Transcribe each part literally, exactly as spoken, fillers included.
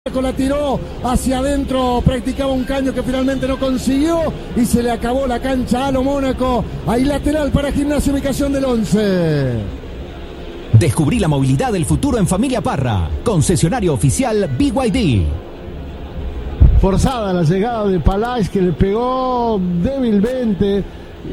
La tiró hacia adentro, practicaba un caño que finalmente no consiguió y se le acabó la cancha a lo Mónaco. Ahí lateral para Gimnasia, ubicación del once. Descubrí la movilidad del futuro en Familia Parra, concesionario oficial B Y D. Forzada la llegada de Palais, que le pegó débilmente.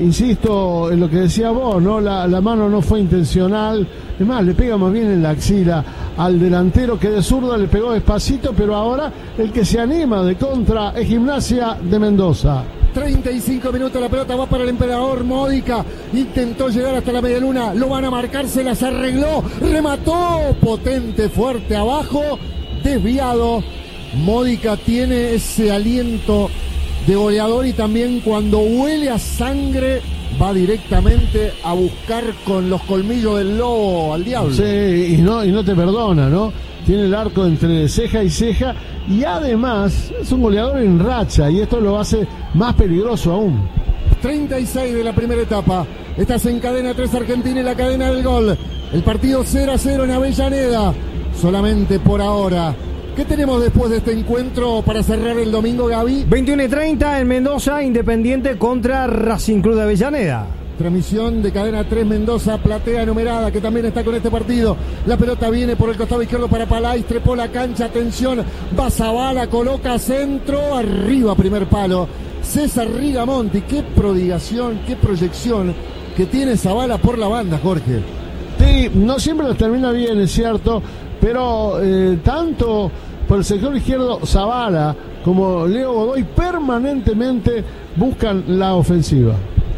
Insisto en lo que decía vos, ¿no? La, la mano no fue intencional. Es más, le pega más bien en la axila al delantero, que de zurda le pegó despacito, pero ahora el que se anima de contra es Gimnasia de Mendoza. treinta y cinco minutos, la pelota va para el emperador. Módica intentó llegar hasta la medialuna, lo van a marcar, se las arregló, remató, potente, fuerte, abajo, desviado. Módica tiene ese aliento de goleador y también cuando huele a sangre va directamente a buscar con los colmillos del lobo al diablo. Sí, y no, y no te perdona, ¿no? Tiene el arco entre ceja y ceja y además es un goleador en racha y esto lo hace más peligroso aún. treinta y seis de la primera etapa. Estás en cadena tres Argentina y la cadena del gol. El partido cero a cero en Avellaneda. Solamente por ahora. ¿Qué tenemos después de este encuentro para cerrar el domingo, Gaby? veintiuno y treinta en Mendoza, Independiente contra Racing Club de Avellaneda. Transmisión de cadena tres Mendoza, platea numerada que también está con este partido. La pelota viene por el costado izquierdo para Palais, trepó la cancha, atención, va Zavala, coloca centro, arriba primer palo. César Rigamonti, qué prodigación, qué proyección que tiene Zavala por la banda, Jorge. Sí, no siempre los termina bien, es cierto, pero eh, tanto por el sector izquierdo Zavala como Leo Godoy permanentemente buscan la ofensiva.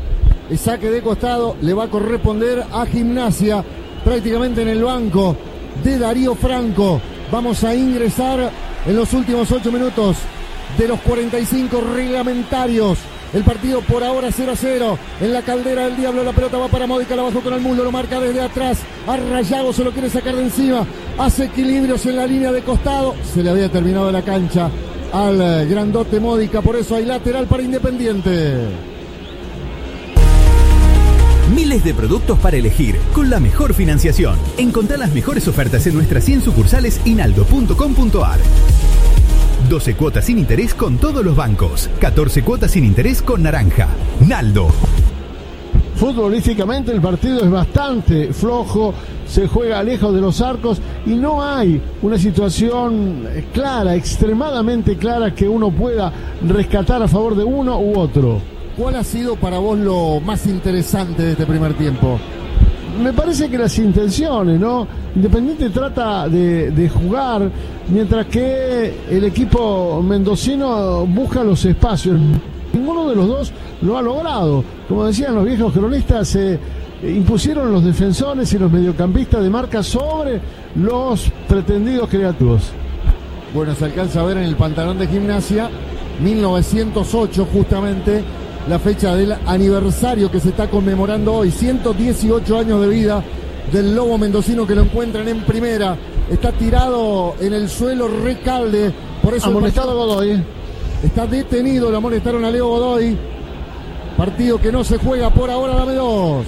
El saque de costado le va a corresponder a Gimnasia, prácticamente en el banco de Darío Franco. Vamos a ingresar en los últimos ocho minutos de los cuarenta y cinco reglamentarios. El partido por ahora cero a cero. En la caldera del diablo la pelota va para Módica, la bajó con el muslo, lo marca desde atrás. A Rayago se lo quiere sacar de encima. Hace equilibrios en la línea de costado. Se le había terminado la cancha al grandote Módica, por eso hay lateral para Independiente. Miles de productos para elegir, con la mejor financiación. Encontrá las mejores ofertas en nuestras cien sucursales inaldo punto com punto ar. doce cuotas sin interés con todos los bancos. catorce cuotas sin interés con Naranja. Naldo. Futbolísticamente el partido es bastante flojo, se juega lejos de los arcos y no hay una situación clara, extremadamente clara, que uno pueda rescatar a favor de uno u otro. ¿Cuál ha sido para vos lo más interesante de este primer tiempo? Me parece que las intenciones, ¿no? Independiente trata de, de jugar, mientras que el equipo mendocino busca los espacios. Ninguno de los dos lo ha logrado. Como decían los viejos cronistas, se impusieron los defensores y los mediocampistas de marca sobre los pretendidos creativos. Bueno, se alcanza a ver en el pantalón de Gimnasia, mil novecientos ocho justamente, la fecha del aniversario que se está conmemorando hoy, ciento dieciocho años de vida del lobo mendocino, que lo encuentran en primera. Está tirado en el suelo Recalde, por eso amonestado Godoy. Está detenido, lo amonestaron a Leo Godoy. Partido que no se juega por ahora, dame dos.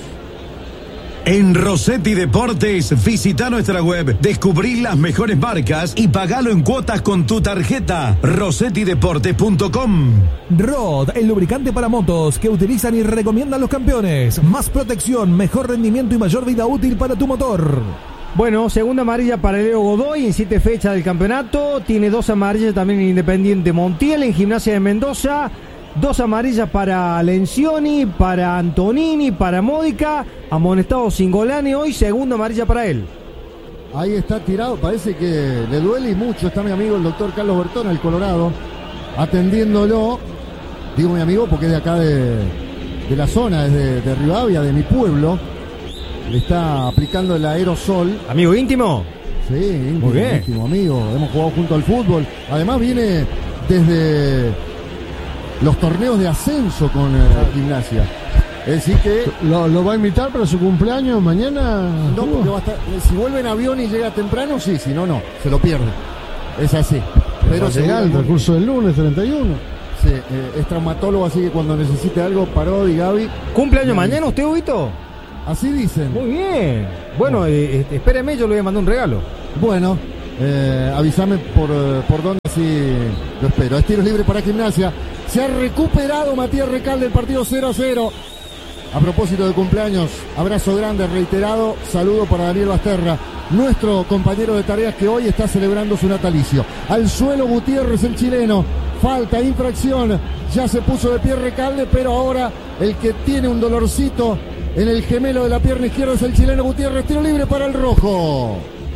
En Rossetti Deportes, visita nuestra web, descubrí las mejores marcas y pagalo en cuotas con tu tarjeta. rossetti deportes punto com. Rod, el lubricante para motos que utilizan y recomiendan los campeones. Más protección, mejor rendimiento y mayor vida útil para tu motor. Bueno, segunda amarilla para Leo Godoy en siete fechas del campeonato. Tiene dos amarillas también en Independiente Montiel, en Gimnasia de Mendoza. Dos amarillas para Lencioni, para Antonini, para Módica. Amonestado Singolani hoy, segunda amarilla para él. Ahí está tirado, parece que le duele y mucho. Está mi amigo el doctor Carlos Bertón, el Colorado, atendiéndolo. Digo mi amigo porque es de acá de, de la zona, es de, de Rivadavia, de mi pueblo. Le está aplicando el aerosol. ¿Amigo íntimo? Sí, íntimo, muy bien. íntimo amigo. Hemos jugado junto al fútbol. Además viene desde los torneos de ascenso con eh, Gimnasia. Es decir que ¿Lo, lo va a invitar para su cumpleaños mañana? No, porque va a estar, si vuelve en avión y llega temprano, sí, si no, no, se lo pierde. Es así. Pero va a llegar el recurso del lunes treinta y uno. Sí, eh, es traumatólogo, así que cuando necesite algo, Parodi, Gaby. ¿Cumpleaños mañana usted, Huguito? Así dicen. Muy bien. Bueno, eh, espéreme, yo le voy a mandar un regalo. Bueno, Eh, avísame por, por dónde, así lo espero. Es tiro libre para Gimnasia. Se ha recuperado Matías Recalde el partido cero a cero. A propósito de cumpleaños, abrazo grande, reiterado, saludo para Daniel Basterra, nuestro compañero de tareas que hoy está celebrando su natalicio. Al suelo Gutiérrez, el chileno, falta, infracción, ya se puso de pie Recalde, pero ahora el que tiene un dolorcito en el gemelo de la pierna izquierda es el chileno Gutiérrez. Tiro libre para el rojo.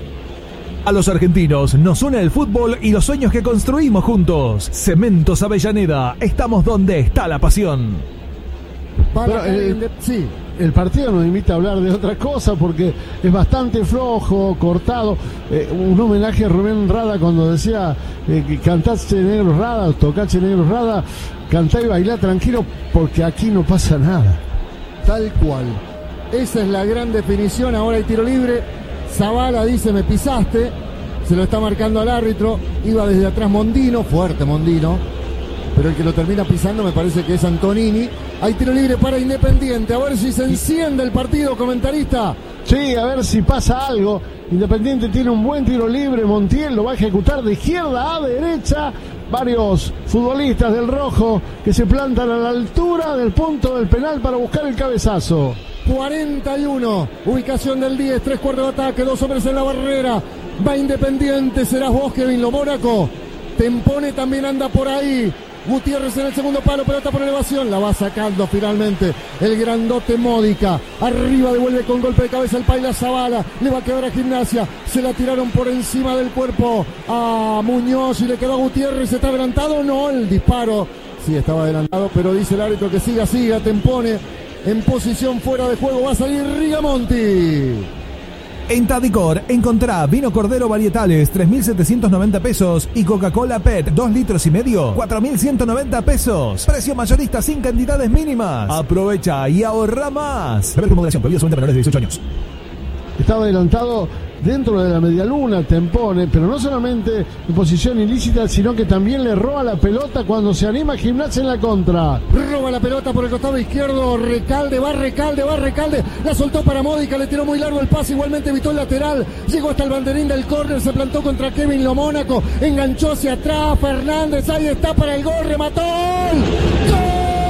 A los argentinos nos une el fútbol y los sueños que construimos juntos. Cementos Avellaneda, estamos donde está la pasión. Pero, eh, sí, el partido nos invita a hablar de otra cosa porque es bastante flojo, cortado. Eh, un homenaje a Rubén Rada cuando decía eh, que cantaste negro Rada, tocaste negro Rada, cantá y bailá tranquilo porque aquí no pasa nada. Tal cual. Esa es la gran definición. Ahora hay tiro libre. Zavala dice me pisaste. Se lo está marcando al árbitro. Iba desde atrás Mondino, fuerte Mondino. Pero el que lo termina pisando me parece que es Antonini. Hay tiro libre para Independiente. A ver si se enciende el partido, comentarista. Sí, a ver si pasa algo. Independiente tiene un buen tiro libre. Montiel lo va a ejecutar de izquierda a derecha. Varios futbolistas del rojo que se plantan a la altura del punto del penal para buscar el cabezazo. cuarenta y uno. Ubicación del diez. Tres cuartos de ataque. Dos hombres en la barrera. Va Independiente. Serás vos, Kevin Lo Mónaco. Tempone también anda por ahí. Gutiérrez en el segundo palo, pelota por elevación, la va sacando finalmente el grandote Módica, arriba devuelve con golpe de cabeza el Paila Zavala, le va a quedar a Gimnasia, se la tiraron por encima del cuerpo a Muñoz y le quedó a Gutiérrez. ¿Está adelantado? No, el disparo sí estaba adelantado, pero dice el árbitro que siga, siga, Tempone en posición fuera de juego, va a salir Rigamonti. En Tadicor, encontrá vino Cordero Varietales, tres mil setecientos noventa pesos y Coca-Cola P E T, dos litros y medio, cuatro mil ciento noventa pesos. Precio mayorista sin cantidades mínimas. Aprovecha y ahorra más. Beber con moderación, prohibido solamente menores de dieciocho años. Estaba adelantado dentro de la medialuna, Tempone, pero no solamente en posición ilícita, sino que también le roba la pelota cuando se anima Gimnasia en la contra. Roba la pelota por el costado izquierdo, Recalde, va Recalde, va Recalde, la soltó para Módica, le tiró muy largo el pase, igualmente evitó el lateral, llegó hasta el banderín del córner, se plantó contra Kevin Lo Mónaco, enganchó hacia atrás, Fernández, ahí está para el gol, remató, ¡gol!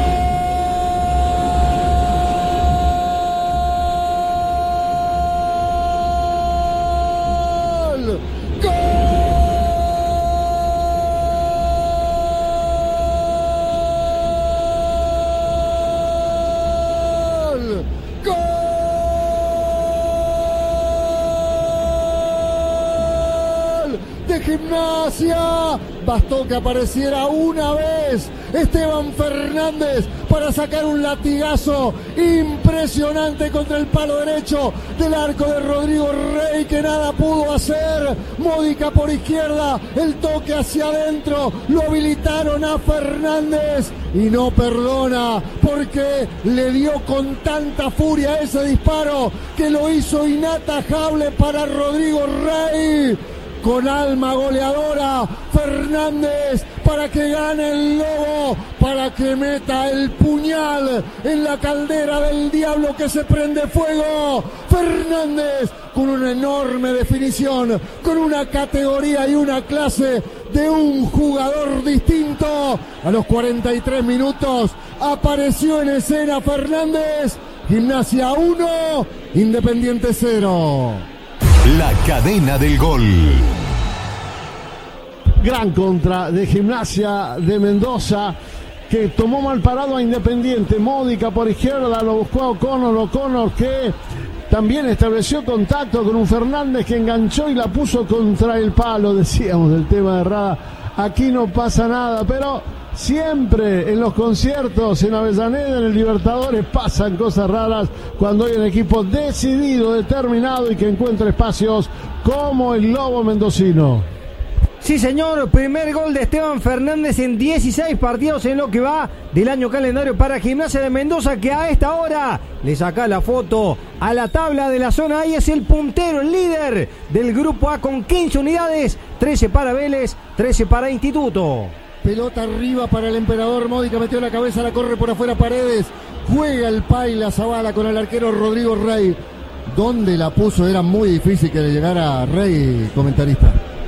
Gimnasia, bastó que apareciera una vez Esteban Fernández para sacar un latigazo impresionante contra el palo derecho del arco de Rodrigo Rey, que nada pudo hacer. Módica por izquierda, el toque hacia adentro, lo habilitaron a Fernández y no perdona porque le dio con tanta furia ese disparo que lo hizo inatajable para Rodrigo Rey. Con alma goleadora, Fernández para que gane el Lobo, para que meta el puñal en la caldera del diablo que se prende fuego. Fernández con una enorme definición, con una categoría y una clase de un jugador distinto. A los cuarenta y tres minutos apareció en escena Fernández. Gimnasia uno, Independiente cero. La cadena del gol. Gran contra de Gimnasia de Mendoza, que tomó mal parado a Independiente. Módica por izquierda, lo buscó a O'Connor, O'Connor que también estableció contacto con un Fernández que enganchó y la puso contra el palo. Decíamos del tema de Rada, aquí no pasa nada, pero siempre en los conciertos en Avellaneda, en el Libertadores, pasan cosas raras cuando hay un equipo decidido, determinado y que encuentra espacios como el Lobo mendocino. Sí, señor, primer gol de Esteban Fernández en dieciséis partidos en lo que va del año calendario para Gimnasia de Mendoza, que a esta hora le saca la foto a la tabla de la zona A y es el puntero, el líder del grupo A con quince unidades, trece para Vélez, trece para Instituto. Pelota arriba para el Emperador, Módica metió la cabeza, la corre por afuera Paredes, juega el Paila Zavala con el arquero Rodrigo Rey. ¿Dónde la puso? Era muy difícil que le llegara a Rey, comentarista.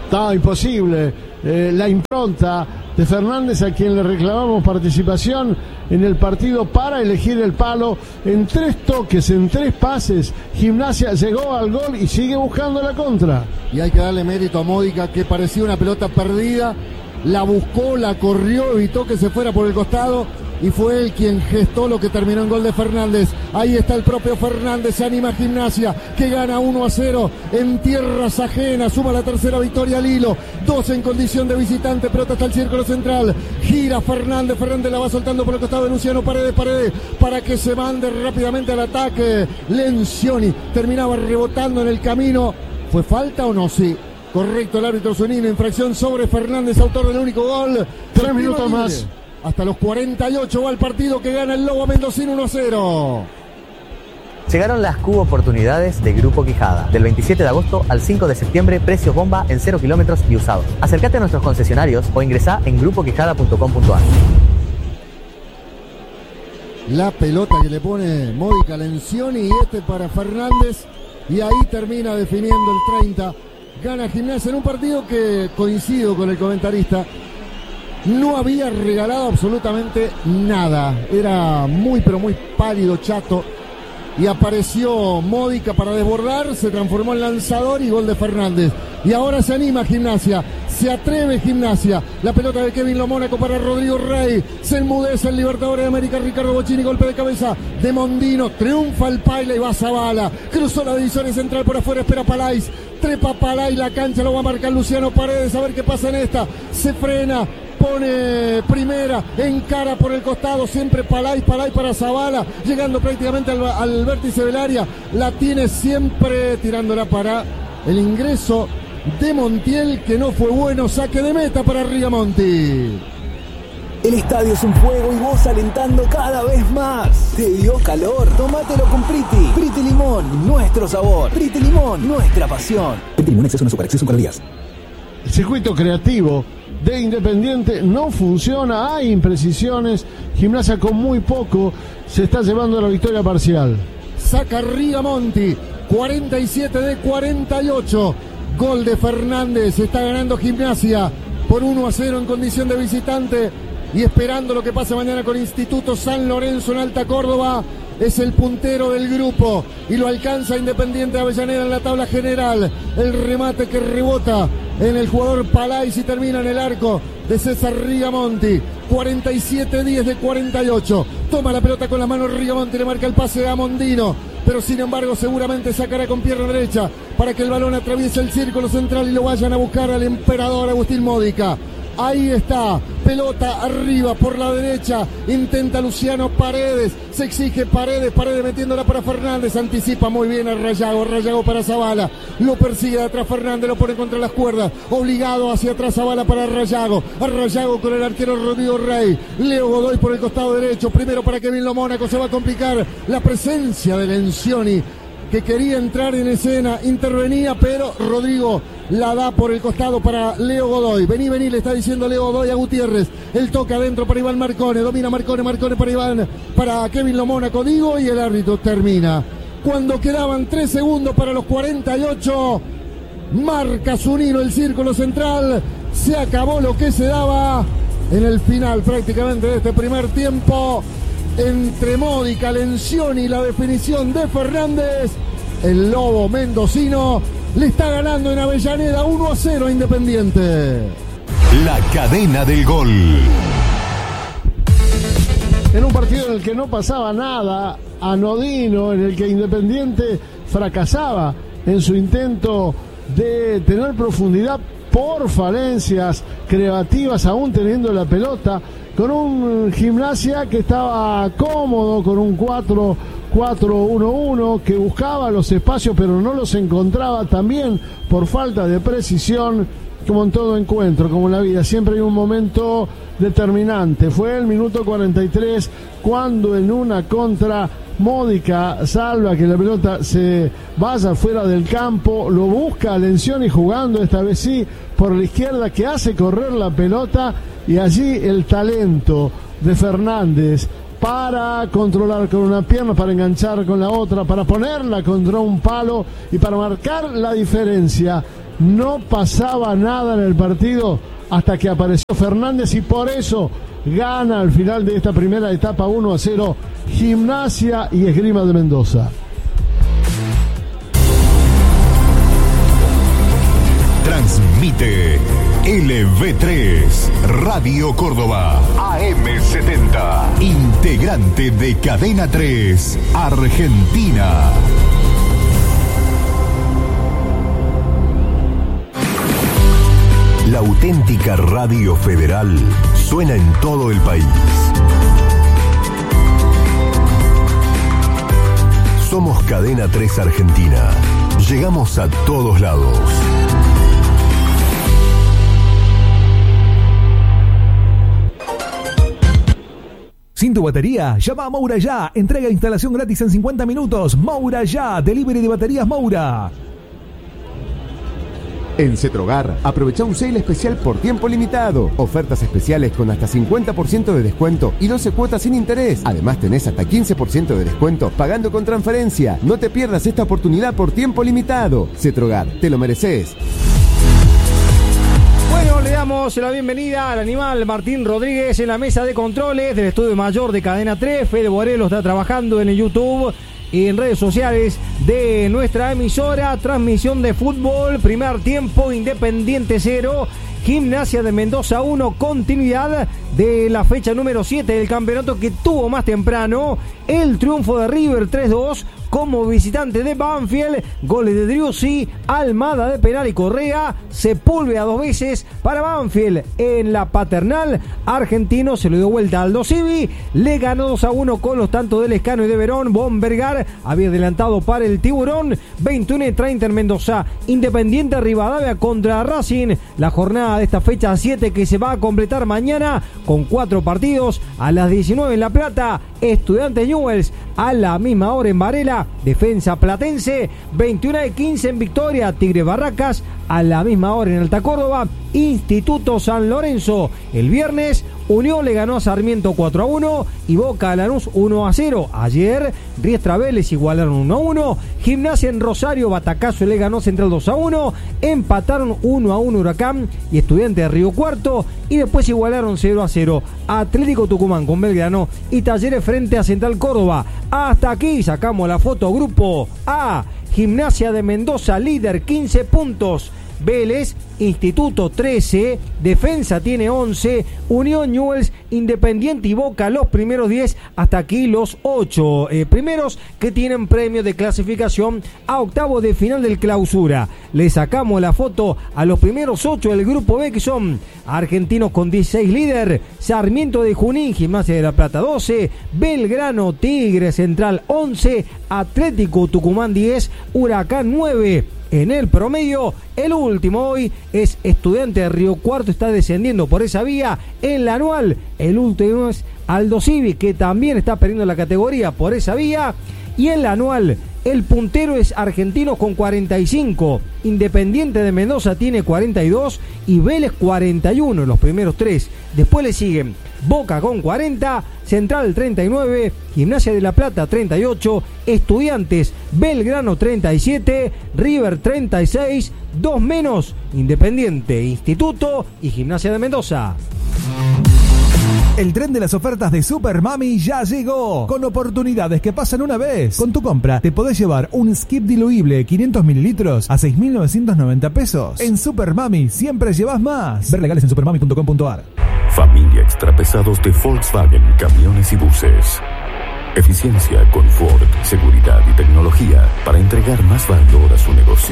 No, imposible. Eh, la impronta de Fernández, a quien le reclamamos participación en el partido para elegir el palo, en tres toques, en tres pases, Gimnasia llegó al gol y sigue buscando la contra. Y hay que darle mérito a Módica, que parecía una pelota perdida, la buscó, la corrió, evitó que se fuera por el costado y fue él quien gestó lo que terminó en gol de Fernández. Ahí está el propio Fernández, se anima Gimnasia, que gana uno a cero en tierras ajenas, suma la tercera victoria al hilo, dos en condición de visitante, pelota hasta el círculo central, gira Fernández, Fernández la va soltando por el costado de Luciano Paredes, Paredes para que se mande rápidamente al ataque. Lencioni terminaba rebotando en el camino. ¿Fue falta o no? Sí. Correcto, el árbitro Zunino, infracción sobre Fernández, autor del único gol. Tres minutos más. Hasta los cuarenta y ocho va el partido, que gana el Lobo Mendocino uno a cero. Llegaron las Cubo Oportunidades de Grupo Quijada. Del veintisiete de agosto al cinco de septiembre, precios bomba en cero kilómetros y usados. Acércate a nuestros concesionarios o ingresá en grupo quijada punto com punto a r. La pelota que le pone Módica Lencioni y este para Fernández. Y ahí termina definiendo el treinta. Gana Gimnasia en un partido que, coincido con el comentarista, no había regalado absolutamente nada. Era muy pero muy pálido, chato. Y apareció Módica para desbordar, se transformó en lanzador y gol de Fernández. Y ahora se anima Gimnasia, se atreve Gimnasia. La pelota de Kevin Lomónaco para Rodrigo Rey. Se enmudece el Libertadores de América Ricardo Bocchini, golpe de cabeza de Mondino. Triunfa el Paila y va Zavala. Cruzó la división central por afuera, espera Palais. Trepa Palais, la cancha lo va a marcar Luciano Paredes, a ver qué pasa en esta. Se frena, pone primera, encara por el costado, siempre Palais, Palais para Zavala, llegando prácticamente al, al vértice del área, la tiene siempre tirándola para el ingreso de Montiel, que no fue bueno, saque de meta para Rigamonti. El estadio es un fuego y vos alentando cada vez más. ¿Te dio calor? Tómatelo con Priti. Priti Limón, nuestro sabor. Priti Limón, nuestra pasión. Priti Limón, exceso no azúcar, exceso en calorías. El circuito creativo de Independiente no funciona, hay imprecisiones. Gimnasia con muy poco se está llevando la victoria parcial. Saca Rigamonti, cuarenta y siete de cuarenta y ocho. Gol de Fernández, está ganando Gimnasia por uno a cero en condición de visitante. Y esperando lo que pasa mañana con Instituto San Lorenzo en Alta Córdoba. Es el puntero del grupo y lo alcanza Independiente de Avellaneda en la tabla general. El remate que rebota en el jugador Palais y termina en el arco de César Rigamonti. cuarenta y siete diez de cuarenta y ocho. Toma la pelota con las manos Rigamonti, le marca el pase a Mondino, pero sin embargo seguramente sacará con pierna derecha para que el balón atraviese el círculo central y lo vayan a buscar al emperador Agustín Módica. Ahí está, pelota arriba por la derecha, intenta Luciano Paredes, se exige Paredes, Paredes metiéndola para Fernández, anticipa muy bien a Rayago, Rayago para Zavala, lo persigue de atrás Fernández, lo pone contra las cuerdas, obligado hacia atrás Zavala para Rayago, a Rayago con el arquero Rodrigo Rey, Leo Godoy por el costado derecho, primero para Kevin Lomónaco, se va a complicar la presencia de Lencioni, que quería entrar en escena, intervenía, pero Rodrigo la da por el costado para Leo Godoy. Vení, vení, le está diciendo Leo Godoy a Gutiérrez. Él toca adentro para Iván Marcone, domina Marcone, Marcone para Iván, para Kevin Lomónaco, digo, y el árbitro termina. Cuando quedaban tres segundos para los cuarenta y ocho, marca Zunino el círculo central. Se acabó lo que se daba en el final prácticamente de este primer tiempo. Entre Módica, Lencioni y la definición de Fernández, el Lobo Mendocino le está ganando en Avellaneda uno a cero a Independiente. La cadena del gol. En un partido en el que no pasaba nada anodino, en el que Independiente fracasaba en su intento de tener profundidad por falencias creativas, aún teniendo la pelota, con un Gimnasia que estaba cómodo, con un cuatro cuatro uno uno, que buscaba los espacios pero no los encontraba, también por falta de precisión, como en todo encuentro, como en la vida, siempre hay un momento determinante. Fue el minuto cuarenta y tres cuando en una contra Módica salva que la pelota se vaya fuera del campo, lo busca a Lencioni jugando esta vez sí por la izquierda, que hace correr la pelota, y allí el talento de Fernández para controlar con una pierna, para enganchar con la otra, para ponerla contra un palo y para marcar la diferencia. no pasaba nada en el partido hasta que apareció Fernández y por eso gana al final de esta primera etapa uno a cero Gimnasia y Esgrima de Mendoza. Transmite L V tres Radio Córdoba A M setenta, integrante de Cadena tres Argentina. La auténtica radio federal suena en todo el país. Somos Cadena tres Argentina. Llegamos a todos lados. Sin tu batería, llama a Moura Ya. Entrega e instalación gratis en cincuenta minutos. Moura Ya, delivery de baterías Moura. En Cetrogar, aprovecha un sale especial por tiempo limitado. Ofertas especiales con hasta cincuenta por ciento de descuento y doce cuotas sin interés. Además tenés hasta quince por ciento de descuento pagando con transferencia. No te pierdas esta oportunidad por tiempo limitado. Cetrogar, te lo mereces. Bueno, le damos la bienvenida al animal Martín Rodríguez en la mesa de controles del estudio mayor de Cadena tres. Fede Borello está trabajando en el YouTube y en redes sociales de nuestra emisora. Transmisión de fútbol, primer tiempo, Independiente cero, Gimnasia de Mendoza uno, continuidad de la fecha número siete del campeonato que tuvo más temprano el triunfo de River tres dos como visitante de Banfield. Goles de Driussi, Almada de penal y Correa. Sepúlveda dos veces para Banfield en la Paternal. Argentino se lo dio vuelta al Aldo Civi. Le ganó dos a uno con los tantos de Lescano y de Verón. Bombergar había adelantado para el Tiburón. veintiuno y treinta en Mendoza. Independiente Rivadavia contra Racing. La jornada de esta fecha siete que se va a completar mañana con cuatro partidos. A las diecinueve en La Plata, Estudiantes Newell's. A la misma hora en Varela, Defensa Platense. veintiuno y quince en Victoria, Tigre Barracas. A la misma hora en Alta Córdoba, Instituto San Lorenzo. El viernes, Unión le ganó a Sarmiento cuatro a uno y Boca a Lanús uno a cero. Ayer, Riestra Vélez igualaron uno a uno. Gimnasia en Rosario, Batacazo le ganó Central dos a uno. Empataron uno a uno Huracán y Estudiantes de Río Cuarto. Y después igualaron cero a cero. Atlético Tucumán con Belgrano y Talleres frente a Central Córdoba. Hasta aquí sacamos la foto grupo A. Gimnasia de Mendoza, líder, quince puntos. Vélez, Instituto trece, Defensa tiene once, Unión, Newell's, Independiente y Boca los primeros diez, hasta aquí los ocho eh, primeros que tienen premio de clasificación a octavo de final del Clausura. Le sacamos la foto a los primeros ocho del grupo B, que son Argentinos con dieciséis líder, Sarmiento de Junín, Gimnasia de La Plata doce, Belgrano, Tigre Central once, Atlético Tucumán diez, Huracán nueve. En el promedio, el último hoy es Estudiante de Río Cuarto, está descendiendo por esa vía. En la anual, el último es Aldo Civi, que también está perdiendo la categoría por esa vía. Y en la anual, el puntero es Argentinos con cuarenta y cinco, Independiente de Mendoza tiene cuarenta y dos y Vélez cuarenta y uno, los primeros tres. Después le siguen Boca con cuarenta, Central treinta y nueve, Gimnasia de La Plata treinta y ocho, Estudiantes, Belgrano treinta y siete, River treinta y seis, dos menos, Independiente, Instituto y Gimnasia de Mendoza. El tren de las ofertas de Super Mami ya llegó, con oportunidades que pasan una vez. Con tu compra te podés llevar un skip diluible quinientos mililitros a seis mil novecientos noventa pesos. En Super Mami siempre llevas más. Ver legales en supermami punto com punto ar. Familia Extrapesados de Volkswagen, camiones y buses. Eficiencia, confort, seguridad y tecnología para entregar más valor a su negocio.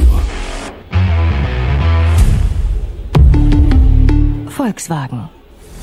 Volkswagen.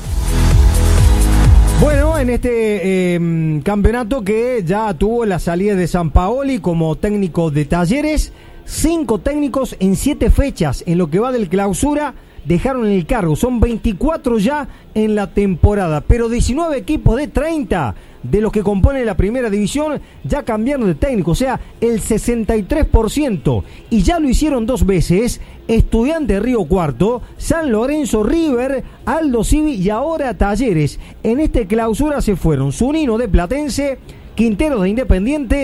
Bueno, en este eh, campeonato que ya tuvo la salida de Sampaoli como técnico de Talleres, cinco técnicos en siete fechas en lo que va del Clausura dejaron el cargo, son veinticuatro ya en la temporada, pero diecinueve equipos de treinta de los que componen la primera división ya cambiaron de técnico, o sea, el sesenta y tres por ciento, y ya lo hicieron dos veces. Estudiante de Río Cuarto, San Lorenzo, River, Aldo Civi y ahora Talleres. En este Clausura se fueron Zunino de Platense, Quintero de Independiente,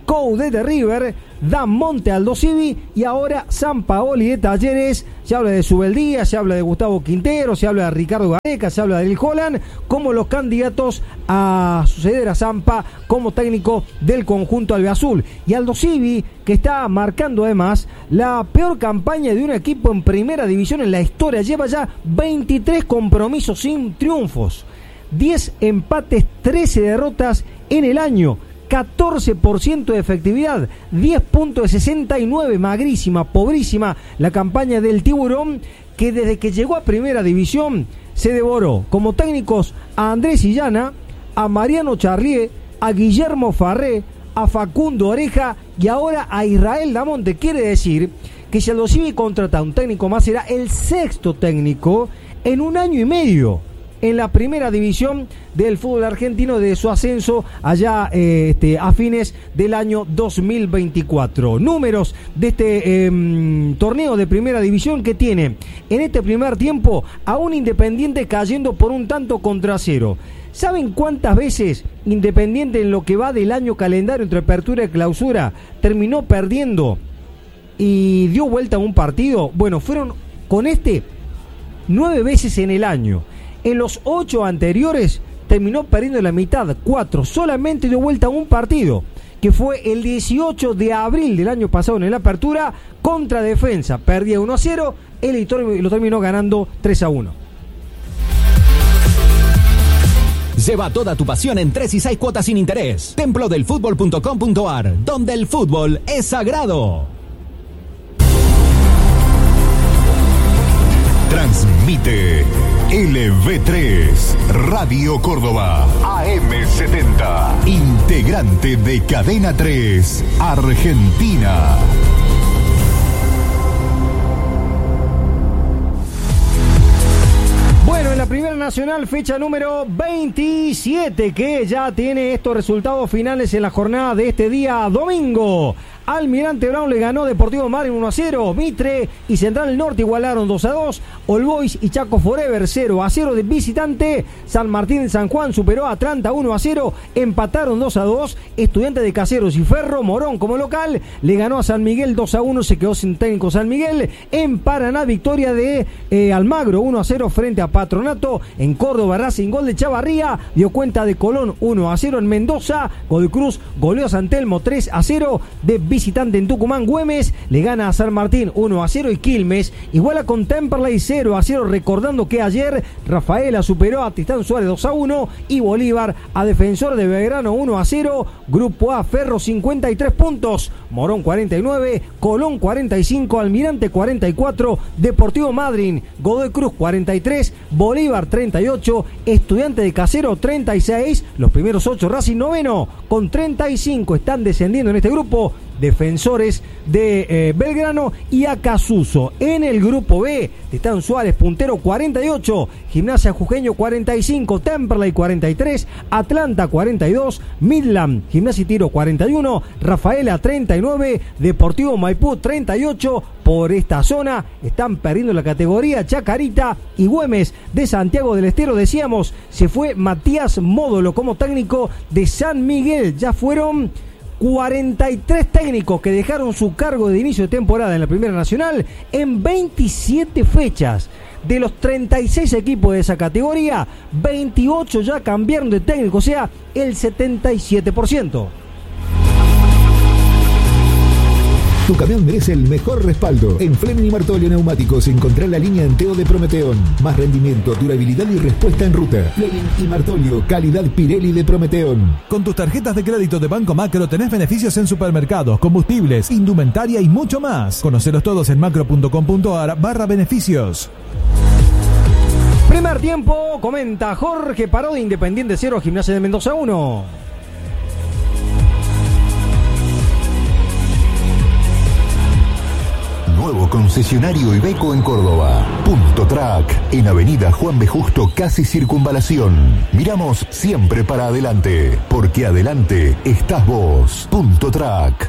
Coudet de River, Damonte Aldosivi y ahora Sampaoli de Talleres. Se habla de Subeldía, se habla de Gustavo Quintero, se habla de Ricardo Gareca, se habla de Ariel Holland como los candidatos a suceder a Sampa como técnico del conjunto albiazul. Y Aldosivi, que está marcando además la peor campaña de un equipo en primera división en la historia, lleva ya veintitrés compromisos sin triunfos, diez empates, trece derrotas en el año, catorce por ciento de efectividad, diez puntos de sesenta y nueve, magrísima, pobrísima la campaña del Tiburón, que desde que llegó a primera división se devoró como técnicos a Andrés Illana, a Mariano Charlier, a Guillermo Farré, a Facundo Oreja y ahora a Israel Damonte. Quiere decir que si Aldosivi contrata a un técnico más, será el sexto técnico en un año y medio en la primera división del fútbol argentino de su ascenso allá eh, este, a fines del año dos mil veinticuatro. Números de este eh, torneo de primera división que tiene en este primer tiempo a un Independiente cayendo por un tanto contra cero. ¿Saben cuántas veces Independiente en lo que va del año calendario entre apertura y clausura terminó perdiendo y dio vuelta a un partido? Bueno, fueron con este nueve veces en el año. En los ocho anteriores terminó perdiendo la mitad, cuatro. Solamente dio vuelta a un partido, que fue el dieciocho de abril del año pasado en la apertura contra Defensa. Perdía uno a cero, él lo terminó ganando tres a uno. Lleva toda tu pasión en tres y seis cuotas sin interés. templo del fútbol punto com punto a r, donde el fútbol es sagrado. Transmite L V tres, Radio Córdoba, A M setenta, integrante de Cadena tres, Argentina. Bueno, en la Primera Nacional, fecha número veintisiete, que ya tiene estos resultados finales en la jornada de este día domingo. Almirante Brown le ganó Deportivo Madryn uno a cero. Mitre y Central Norte igualaron dos a dos. All Boys y Chaco Forever cero a cero de visitante. San Martín de San Juan superó a Atlanta uno a cero. Empataron dos a dos. Estudiantes de Caseros y Ferro Morón como local le ganó a San Miguel dos a uno. Se quedó sin técnico San Miguel. En Paraná, victoria de eh, Almagro uno a cero frente a Patronato. En Córdoba, Racing, gol de Chavarría dio cuenta de Colón uno a cero. En Mendoza, Godoy Cruz goleó a San Telmo tres a cero. De visitante en Tucumán, Güemes le gana a San Martín uno a cero y Quilmes iguala con Temperley cero a cero, recordando que ayer Rafaela superó a Tristán Suárez dos a uno y Bolívar a Defensor de Belgrano uno a cero. Grupo A, Ferro cincuenta y tres puntos, Morón cuarenta y nueve, Colón cuarenta y cinco, Almirante cuarenta y cuatro, Deportivo Madryn, Godoy Cruz cuarenta y tres, Bolívar treinta y ocho, Estudiante de Casero treinta y seis, los primeros ocho, Racing noveno con treinta y cinco, están descendiendo en este grupo Defensores de eh, Belgrano y Acasuso. En el grupo B, Tristán Suárez puntero cuarenta y ocho, Gimnasia Jujeño cuarenta y cinco, Temperley cuarenta y tres, Atlanta cuarenta y dos, Midland, Gimnasia y Tiro cuarenta y uno, Rafaela treinta y nueve, Deportivo Maipú treinta y ocho. Por esta zona están perdiendo la categoría Chacarita y Güemes de Santiago del Estero. Decíamos, se fue Matías Módolo como técnico de San Miguel. Ya fueron cuarenta y tres técnicos que dejaron su cargo de inicio de temporada en la Primera Nacional en veintisiete fechas. De los treinta y seis equipos de esa categoría, veintiocho ya cambiaron de técnico, o sea, el setenta y siete por ciento. Tu camión merece el mejor respaldo. En Fleming y Martolio Neumáticos encontrá la línea Enteo de Prometeón. Más rendimiento, durabilidad y respuesta en ruta. Fleming y Martolio, calidad Pirelli de Prometeón. Con tus tarjetas de crédito de Banco Macro tenés beneficios en supermercados, combustibles, indumentaria y mucho más. Conocelos todos en macro punto com punto a r barra beneficios. Primer tiempo, comenta Jorge Parodi, Independiente cero, Gimnasia de Mendoza uno. Nuevo concesionario Iveco en Córdoba. Punto Track, en Avenida Juan B. Justo, casi Circunvalación. Miramos siempre para adelante, porque adelante estás vos. Punto Track.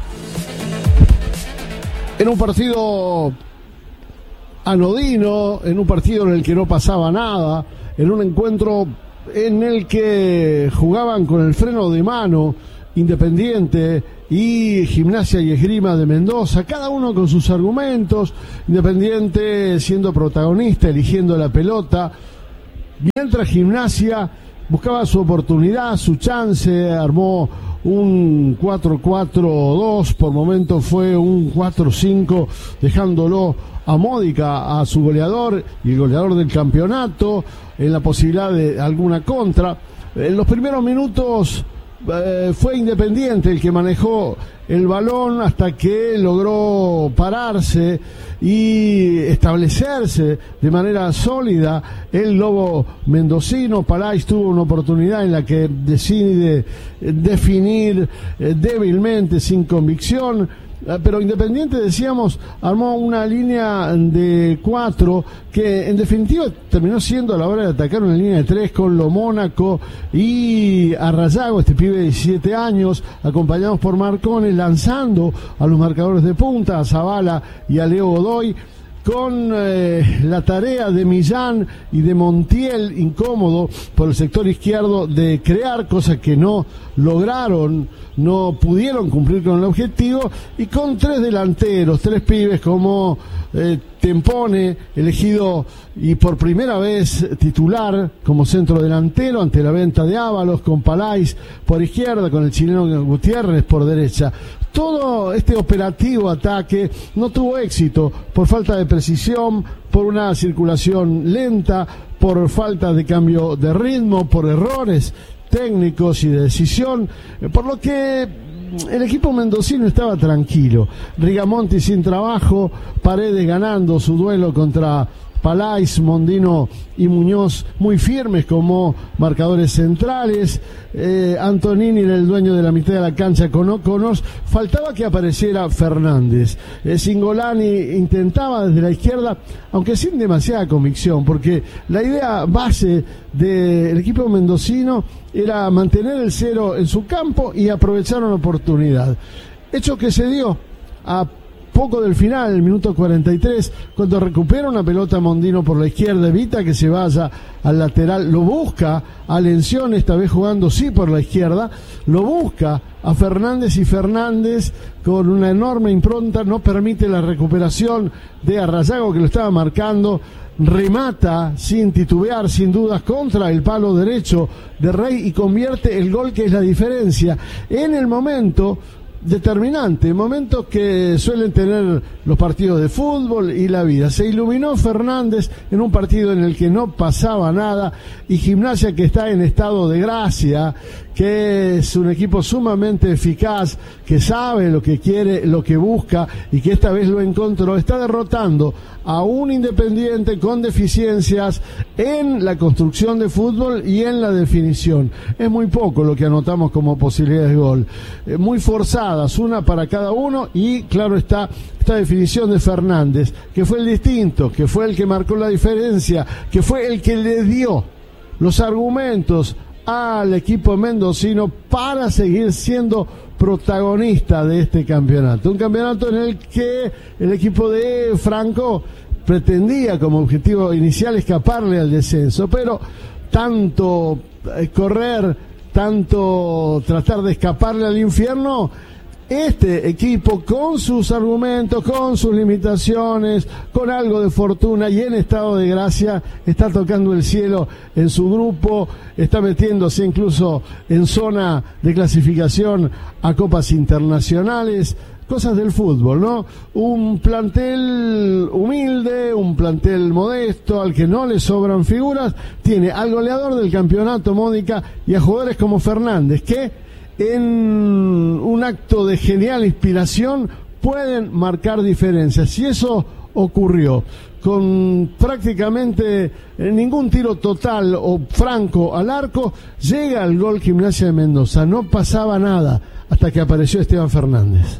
En un partido anodino, en un partido en el que no pasaba nada, en un encuentro en el que jugaban con el freno de mano Independiente y Gimnasia y Esgrima de Mendoza, cada uno con sus argumentos. Independiente siendo protagonista, eligiendo la pelota, mientras Gimnasia buscaba su oportunidad, su chance, armó un cuatro cuatro dos, por momentos fue un cuatro cinco, dejándolo a Módica, a su goleador y el goleador del campeonato, en la posibilidad de alguna contra. En los primeros minutos eh, fue Independiente el que manejó el balón hasta que logró pararse y establecerse de manera sólida el Lobo mendocino. Palais tuvo una oportunidad en la que decide definir eh, débilmente, sin convicción, pero Independiente, decíamos, armó una línea de cuatro que en definitiva terminó siendo, a la hora de atacar, una línea de tres con Lo Mónaco y Arrayago, este pibe de diecisiete años, acompañados por Marcones, lanzando a los marcadores de punta, a Zavala y a Leo Godoy, con eh, la tarea de Millán y de Montiel, incómodo por el sector izquierdo, de crear, cosa que no lograron, no pudieron cumplir con el objetivo, y con tres delanteros, tres pibes como eh, Tempone, elegido y por primera vez titular como centro delantero ante la venta de Ábalos, con Palais por izquierda, con el chileno Gutiérrez por derecha. Todo este operativo ataque no tuvo éxito por falta de precisión, por una circulación lenta, por falta de cambio de ritmo, por errores técnicos y de decisión, por lo que el equipo mendocino estaba tranquilo. Rigamonti sin trabajo, Paredes ganando su duelo contra Palais, Mondino y Muñoz muy firmes como marcadores centrales. eh, Antonini era el dueño de la mitad de la cancha con O'Connors. Faltaba que apareciera Fernández. eh, Singolani intentaba desde la izquierda, aunque sin demasiada convicción, porque la idea base del equipo mendocino era mantener el cero en su campo y aprovechar una oportunidad, hecho que se dio a poco del final, el minuto cuarenta y tres, cuando recupera una pelota Mondino por la izquierda, evita que se vaya al lateral, lo busca a Lencioni, esta vez jugando sí por la izquierda, lo busca a Fernández, y Fernández con una enorme impronta no permite la recuperación de Arrayago, que lo estaba marcando, remata sin titubear, sin dudas, contra el palo derecho de Rey y convierte el gol que es la diferencia en el momento determinante, momentos que suelen tener los partidos de fútbol y la vida. Se iluminó Fernández en un partido en el que no pasaba nada, y Gimnasia, que está en estado de gracia, que es un equipo sumamente eficaz, que sabe lo que quiere, lo que busca, y que esta vez lo encontró, está derrotando a un Independiente con deficiencias en la construcción de fútbol y en la definición. Es muy poco lo que anotamos como posibilidades de gol, eh, muy forzadas, una para cada uno, y claro está esta definición de Fernández, que fue el distinto, que fue el que marcó la diferencia, que fue el que le dio los argumentos al equipo mendocino para seguir siendo protagonista de este campeonato. Un campeonato en el que el equipo de Franco pretendía como objetivo inicial escaparle al descenso, pero tanto correr, tanto tratar de escaparle al infierno, este equipo, con sus argumentos, con sus limitaciones, con algo de fortuna y en estado de gracia, está tocando el cielo en su grupo, está metiéndose incluso en zona de clasificación a copas internacionales. Cosas del fútbol, ¿no? Un plantel humilde, un plantel modesto, al que no le sobran figuras, tiene al goleador del campeonato, Módica, y a jugadores como Fernández, que en un acto de genial inspiración pueden marcar diferencias. Y eso ocurrió con prácticamente ningún tiro total o franco al arco. Llega el gol Gimnasia de Mendoza, no pasaba nada hasta que apareció Esteban Fernández.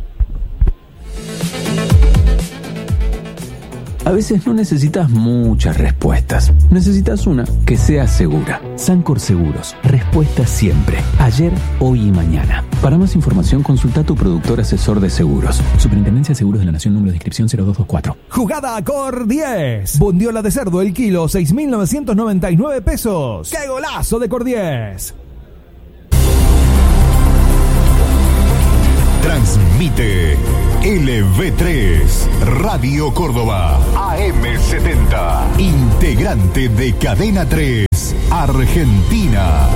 A veces no necesitas muchas respuestas. Necesitas una que sea segura. Sancor Seguros. Respuesta siempre. Ayer, hoy y mañana. Para más información, consulta a tu productor asesor de seguros. Superintendencia de Seguros de la Nación, número de inscripción cero dos dos cuatro. Jugada Cor diez. Bondiola de cerdo el kilo, seis mil novecientos noventa y nueve pesos. ¡Qué golazo de Cor diez! Transmite L V tres Radio Córdoba A M setenta, integrante de Cadena tres Argentina.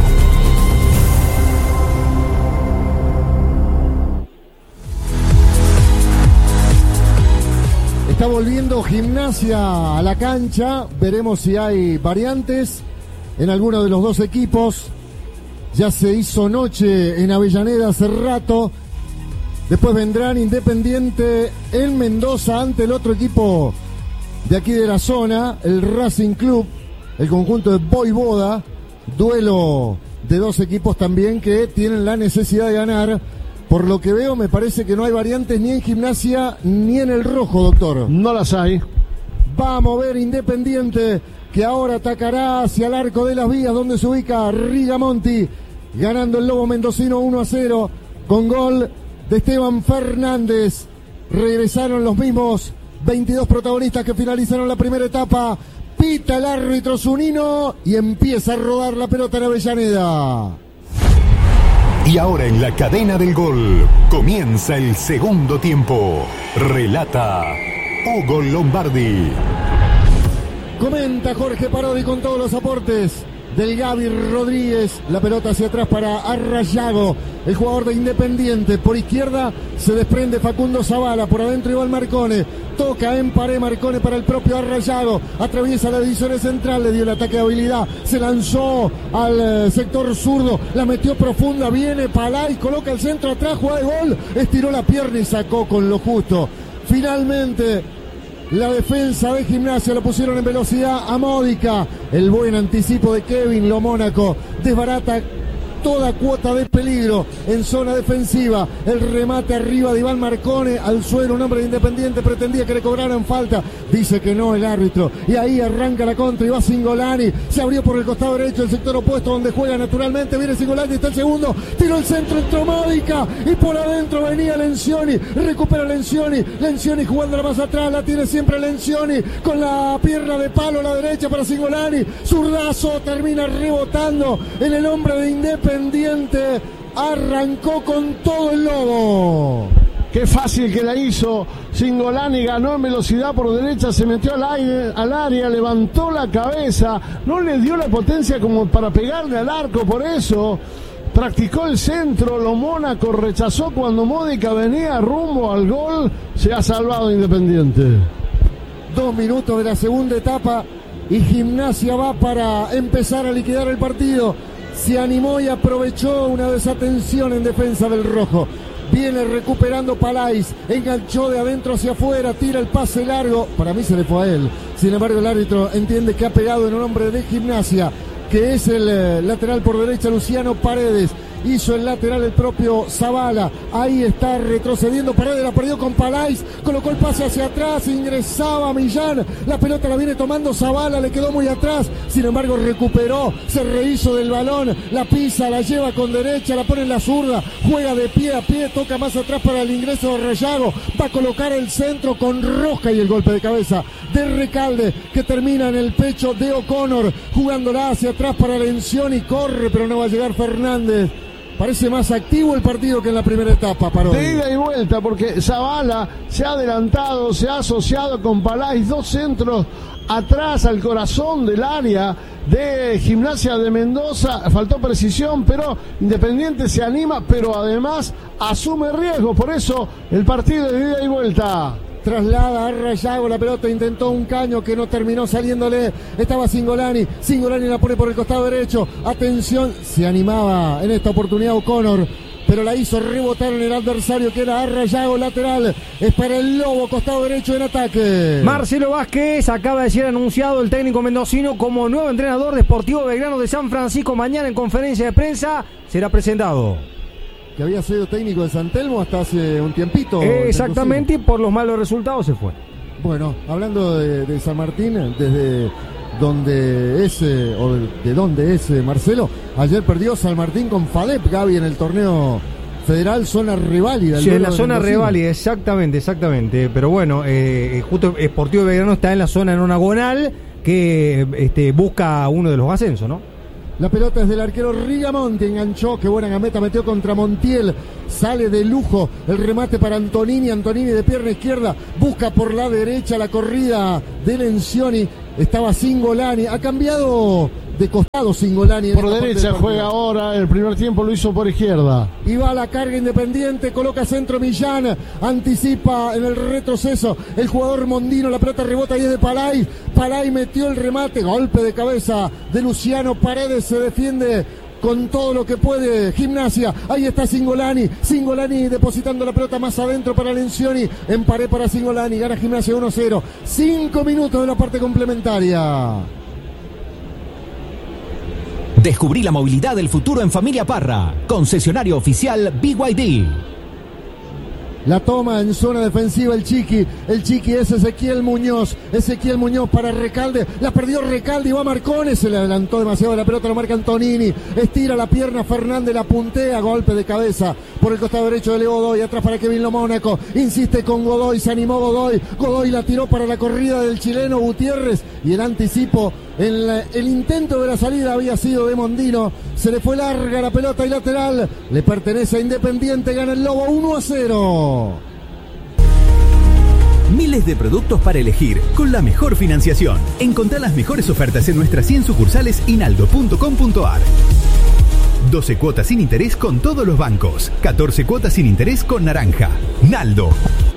Está volviendo Gimnasia a la cancha. Veremos si hay variantes en alguno de los dos equipos. Ya se hizo noche en Avellaneda hace rato. Después vendrán Independiente en Mendoza ante el otro equipo de aquí de la zona, el Racing Club, el conjunto de Voivoda. Duelo de dos equipos también que tienen la necesidad de ganar. Por lo que veo, me parece que no hay variantes ni en Gimnasia ni en el rojo, doctor. No las hay. Va a mover Independiente, que ahora atacará hacia el arco de las vías, donde se ubica Rigamonti, ganando el Lobo Mendocino uno a cero, con gol de Esteban Fernández. Regresaron los mismos veintidós protagonistas que finalizaron la primera etapa. Pita el árbitro Zunino y empieza a rodar la pelota en Avellaneda. Y ahora en la cadena del gol comienza el segundo tiempo. Relata Hugo Lombardi. Comenta Jorge Parodi con todos los aportes del Gaby Rodríguez. La pelota hacia atrás para Arrayago, el jugador de Independiente. Por izquierda se desprende Facundo Zavala, por adentro Iván Marcone. Toca en pared Marcone para el propio Arrayago. Atraviesa la división central, le dio el ataque de habilidad. Se lanzó al sector zurdo, la metió profunda. Viene Palay, coloca el centro atrás, jugada de gol. Estiró la pierna y sacó con lo justo. Finalmente, la defensa de Gimnasia lo pusieron en velocidad a Módica. El buen anticipo de Kevin Lo Mónaco desbarata toda cuota de peligro en zona defensiva. El remate arriba de Iván Marcone al suelo, un hombre de Independiente pretendía que le cobraran falta, dice que no el árbitro, y ahí arranca la contra y va Cingolani. Se abrió por el costado derecho, el sector opuesto donde juega naturalmente, viene Cingolani, está el segundo, tiró el centro, entró Módica y por adentro venía Lencioni, recupera Lencioni, Lencioni jugándola más atrás, la tiene siempre Lencioni con la pierna de palo a la derecha para Cingolani, zurdazo, termina rebotando en el hombre de Independiente. Independiente, arrancó con todo el Lobo. Qué fácil que la hizo Cingolani, ganó en velocidad por derecha, se metió al, aire, al área, levantó la cabeza, no le dio la potencia como para pegarle al arco, por eso practicó el centro. Lo Mónaco rechazó cuando Módica venía rumbo al gol. Se ha salvado Independiente. Dos minutos de la segunda etapa y Gimnasia va para empezar a liquidar el partido. Se animó y aprovechó una desatención en defensa del rojo. Viene recuperando Palais, enganchó de adentro hacia afuera, tira el pase largo. Para mí se le fue a él. Sin embargo, el árbitro entiende que ha pegado en un hombre de Gimnasia, que es el eh, lateral por derecha, Luciano Paredes. Hizo el lateral el propio Zavala. Ahí está retrocediendo Paredes, la perdió con Palais, colocó el pase hacia atrás, ingresaba Millán, la pelota la viene tomando Zavala, le quedó muy atrás, sin embargo recuperó, se rehizo del balón, la pisa, la lleva con derecha, la pone en la zurda, juega de pie a pie, toca más atrás para el ingreso de Rayago, va a colocar el centro con Roja y el golpe de cabeza de Recalde, que termina en el pecho de O'Connor, jugándola hacia atrás para Lencioni, corre pero no va a llegar Fernández. Parece más activo el partido que en la primera etapa, Parodi. De ida y vuelta, porque Zavala se ha adelantado, se ha asociado con Palais, dos centros atrás al corazón del área de Gimnasia de Mendoza. Faltó precisión, pero Independiente se anima, pero además asume riesgo. Por eso el partido de ida y vuelta. Traslada a Rayago la pelota, intentó un caño que no terminó saliéndole. Estaba Cingolani, Cingolani la pone por el costado derecho. Atención, se animaba en esta oportunidad O'Connor, pero la hizo rebotar en el adversario, que era Rayago, lateral. Es para el Lobo, costado derecho en ataque. Marcelo Vázquez acaba de ser anunciado el técnico mendocino como nuevo entrenador de Sportivo Belgrano de San Francisco. Mañana en conferencia de prensa será presentado. Que había sido técnico de San Telmo hasta hace un tiempito. Eh, exactamente, y por los malos resultados se fue. Bueno, hablando de, de San Martín, desde donde es, eh, o de donde es eh, Marcelo, ayer perdió San Martín con Fadep, Gaby, en el torneo federal, zona reválida. Sí, en la zona reválida, exactamente, exactamente. Pero bueno, eh, justo Sportivo Belgrano está en la zona nonagonal que este, busca uno de los ascensos, ¿no? La pelota es del arquero Rigamonti, enganchó, qué buena gambeta metió contra Montiel, sale de lujo el remate para Antonini, Antonini de pierna izquierda, busca por la derecha la corrida de Lencioni, estaba Cingolani, ha cambiado de costado Cingolani. Por derecha juega ahora, el primer tiempo lo hizo por izquierda. Y va a la carga Independiente, coloca centro Millán, anticipa en el retroceso el jugador Mondino, la pelota rebota y es de Palay, Palay metió el remate, golpe de cabeza de Luciano Paredes, se defiende con todo lo que puede Gimnasia, ahí está Cingolani, Cingolani depositando la pelota más adentro para Lencioni, en pared para Cingolani, gana Gimnasia uno cero, cinco minutos de la parte complementaria. Descubrí la movilidad del futuro en Familia Parra, concesionario oficial B Y D. La toma en zona defensiva el Chiqui, el Chiqui es Ezequiel Muñoz, Ezequiel Muñoz para Recalde, la perdió Recalde y va Marcone, se le adelantó demasiado la pelota, lo marca Antonini, estira la pierna Fernández, la puntea, golpe de cabeza por el costado derecho de Leo Godoy, atrás para Kevin Lo Mónaco, insiste con Godoy, se animó Godoy, Godoy la tiró para la corrida del chileno Gutiérrez y el anticipo, el, el intento de la salida había sido de Mondino, se le fue larga la pelota y lateral, le pertenece a Independiente, gana el Lobo uno a cero. Miles de productos para elegir, con la mejor financiación. Encontrá las mejores ofertas en nuestras cien sucursales y naldo punto com punto ar. doce cuotas sin interés con todos los bancos. catorce cuotas sin interés con Naranja. Naldo.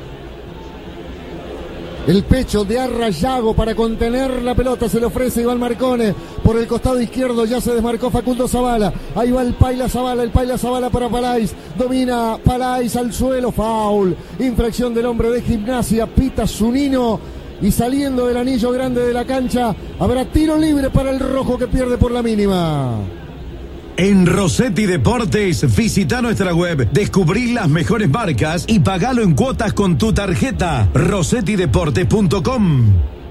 El pecho de Arrayago para contener la pelota, se le ofrece Iván Marcone, por el costado izquierdo ya se desmarcó Facundo Zavala, ahí va el Paila Zavala, el Paila Zavala para Palais, domina Palais al suelo, foul, infracción del hombre de Gimnasia, pita Zunino, y saliendo del anillo grande de la cancha, habrá tiro libre para el rojo que pierde por la mínima. En Rossetti Deportes, visita nuestra web, descubrí las mejores marcas y pagalo en cuotas con tu tarjeta. rossetti deportes punto com.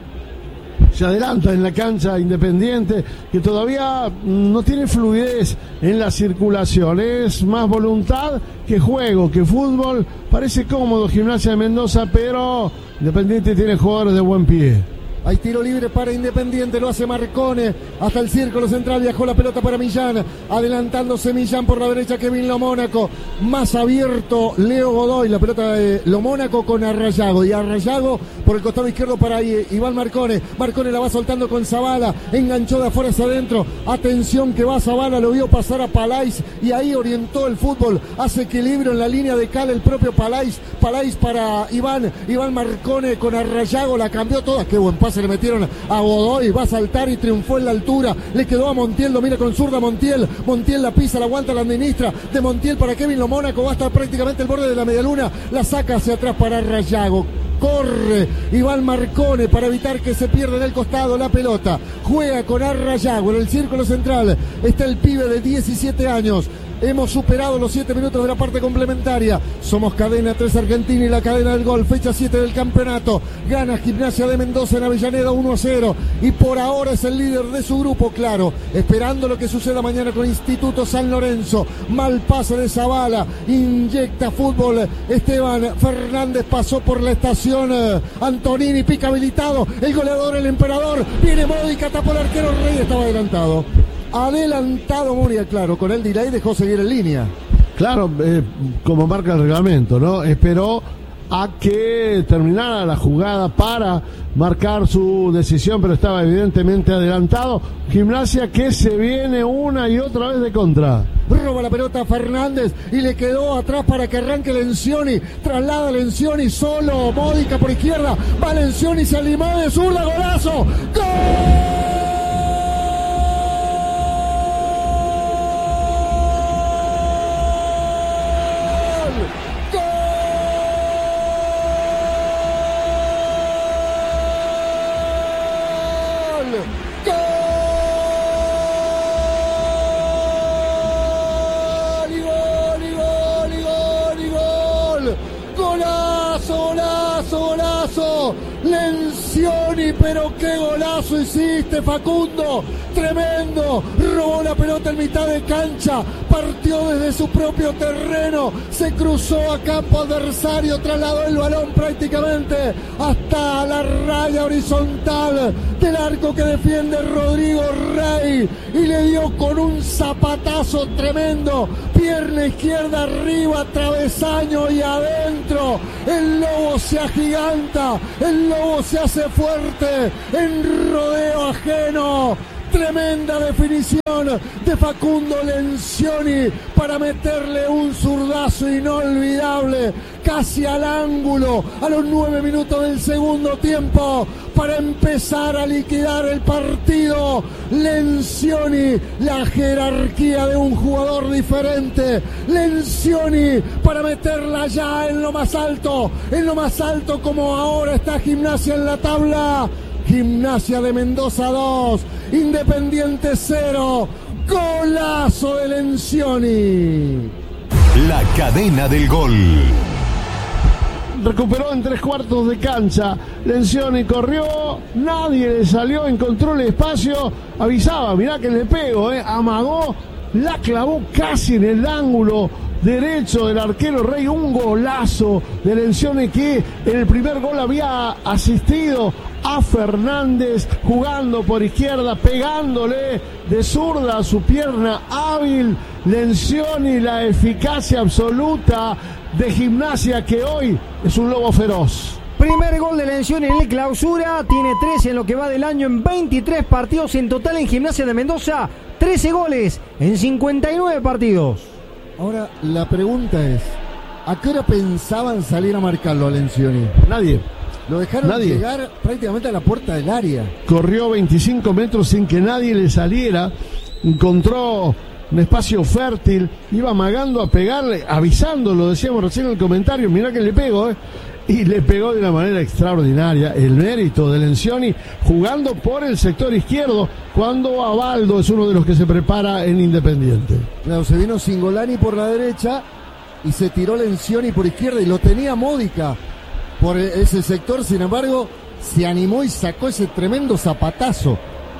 Se adelanta en la cancha Independiente, que todavía no tiene fluidez en la circulación, es más voluntad que juego, que fútbol. Parece cómodo Gimnasia de Mendoza, pero Independiente tiene jugadores de buen pie. Hay tiro libre para Independiente, lo hace Marcone, hasta el círculo central, viajó la pelota para Millán, adelantándose Millán por la derecha, Kevin Lo Mónaco, más abierto Leo Godoy, la pelota de Lo Mónaco con Arrayago, y Arrayago por el costado izquierdo para Iván Marcone, Marcone la va soltando con Zavala, enganchó de afuera hacia adentro, atención que va Zavala, lo vio pasar a Palais, y ahí orientó el fútbol, hace equilibrio en la línea de cal el propio Palais, Palais para Iván, Iván Marcone con Arrayago, la cambió toda, qué buen paso se le metieron a Godoy, va a saltar y triunfó en la altura, le quedó a Montiel, domina con zurda Montiel, Montiel la pisa, la aguanta, la administra, de Montiel para Kevin Lo Mónaco, va a estar prácticamente el borde de la medialuna, la saca hacia atrás para Arrayago, corre Iván Marcone para evitar que se pierda en el costado la pelota, juega con Arrayago, en el círculo central está el pibe de diecisiete años, hemos superado los siete minutos de la parte complementaria. Somos Cadena tres Argentina y la cadena del gol. Fecha siete del campeonato. Gana Gimnasia de Mendoza en Avellaneda uno a cero. Y por ahora es el líder de su grupo, claro. Esperando lo que suceda mañana con Instituto San Lorenzo. Mal pase de Zavala. Inyecta fútbol. Esteban Fernández pasó por la estación. Antonini pica habilitado. El goleador, el emperador. Viene Módica, tapó el arquero Rey. Estaba adelantado. Adelantado Muria, claro, con el delay dejó seguir en línea. Claro, eh, como marca el reglamento, ¿no? Esperó a que terminara la jugada para marcar su decisión, pero estaba evidentemente adelantado. Gimnasia que se viene una y otra vez de contra. Roba la pelota a Fernández y le quedó atrás para que arranque Lencioni. Traslada Lencioni solo. Módica por izquierda. Va Lencioni, se animó de zurda. ¡Golazo! ¡Gol! Lencioni, pero qué golazo hiciste, Facundo. tremendo, robó la pelota en mitad de cancha, partió desde su propio terreno, se cruzó a campo adversario, trasladó el balón prácticamente hasta la raya horizontal del arco que defiende Rodrigo Rey y le dio con un zapatazo tremendo, pierna izquierda arriba, travesaño y adentro. El Lobo se agiganta, el Lobo se hace fuerte en rodeo ajeno. Tremenda definición de Facundo Lencioni para meterle un zurdazo inolvidable casi al ángulo a los nueve minutos del segundo tiempo para empezar a liquidar el partido. Lencioni, la jerarquía de un jugador diferente. Lencioni para meterla ya en lo más alto, en lo más alto como ahora está Gimnasia en la tabla. Gimnasia de Mendoza dos, Independiente cero, golazo de Lencioni. La cadena del gol. Recuperó en tres cuartos de cancha, Lencioni corrió, nadie le salió, encontró el espacio, avisaba, mirá que le pego, eh, amagó, la clavó casi en el ángulo derecho del arquero Rey, un golazo de Lencioni que en el primer gol había asistido a Fernández jugando por izquierda, pegándole de zurda a su pierna hábil. Lencioni, la eficacia absoluta de Gimnasia que hoy es un lobo feroz. Primer gol de Lencioni en el clausura, tiene trece en lo que va del año en veintitrés partidos en total en Gimnasia de Mendoza, trece goles en cincuenta y nueve partidos. Ahora la pregunta es, ¿a qué hora pensaban salir a marcarlo a Lencioni? Nadie. Lo dejaron Nadie. llegar prácticamente a la puerta del área. Corrió veinticinco metros sin que nadie le saliera, encontró un espacio fértil, iba amagando a pegarle, avisándolo, decíamos recién en el comentario, mirá que le pego, ¿eh? Y le pegó de una manera extraordinaria. El mérito de Lencioni jugando por el sector izquierdo cuando Abaldo es uno de los que se prepara en Independiente. Claro, se vino Singolani por la derecha y se tiró Lencioni por izquierda y lo tenía Módica por ese sector, sin embargo se animó y sacó ese tremendo zapatazo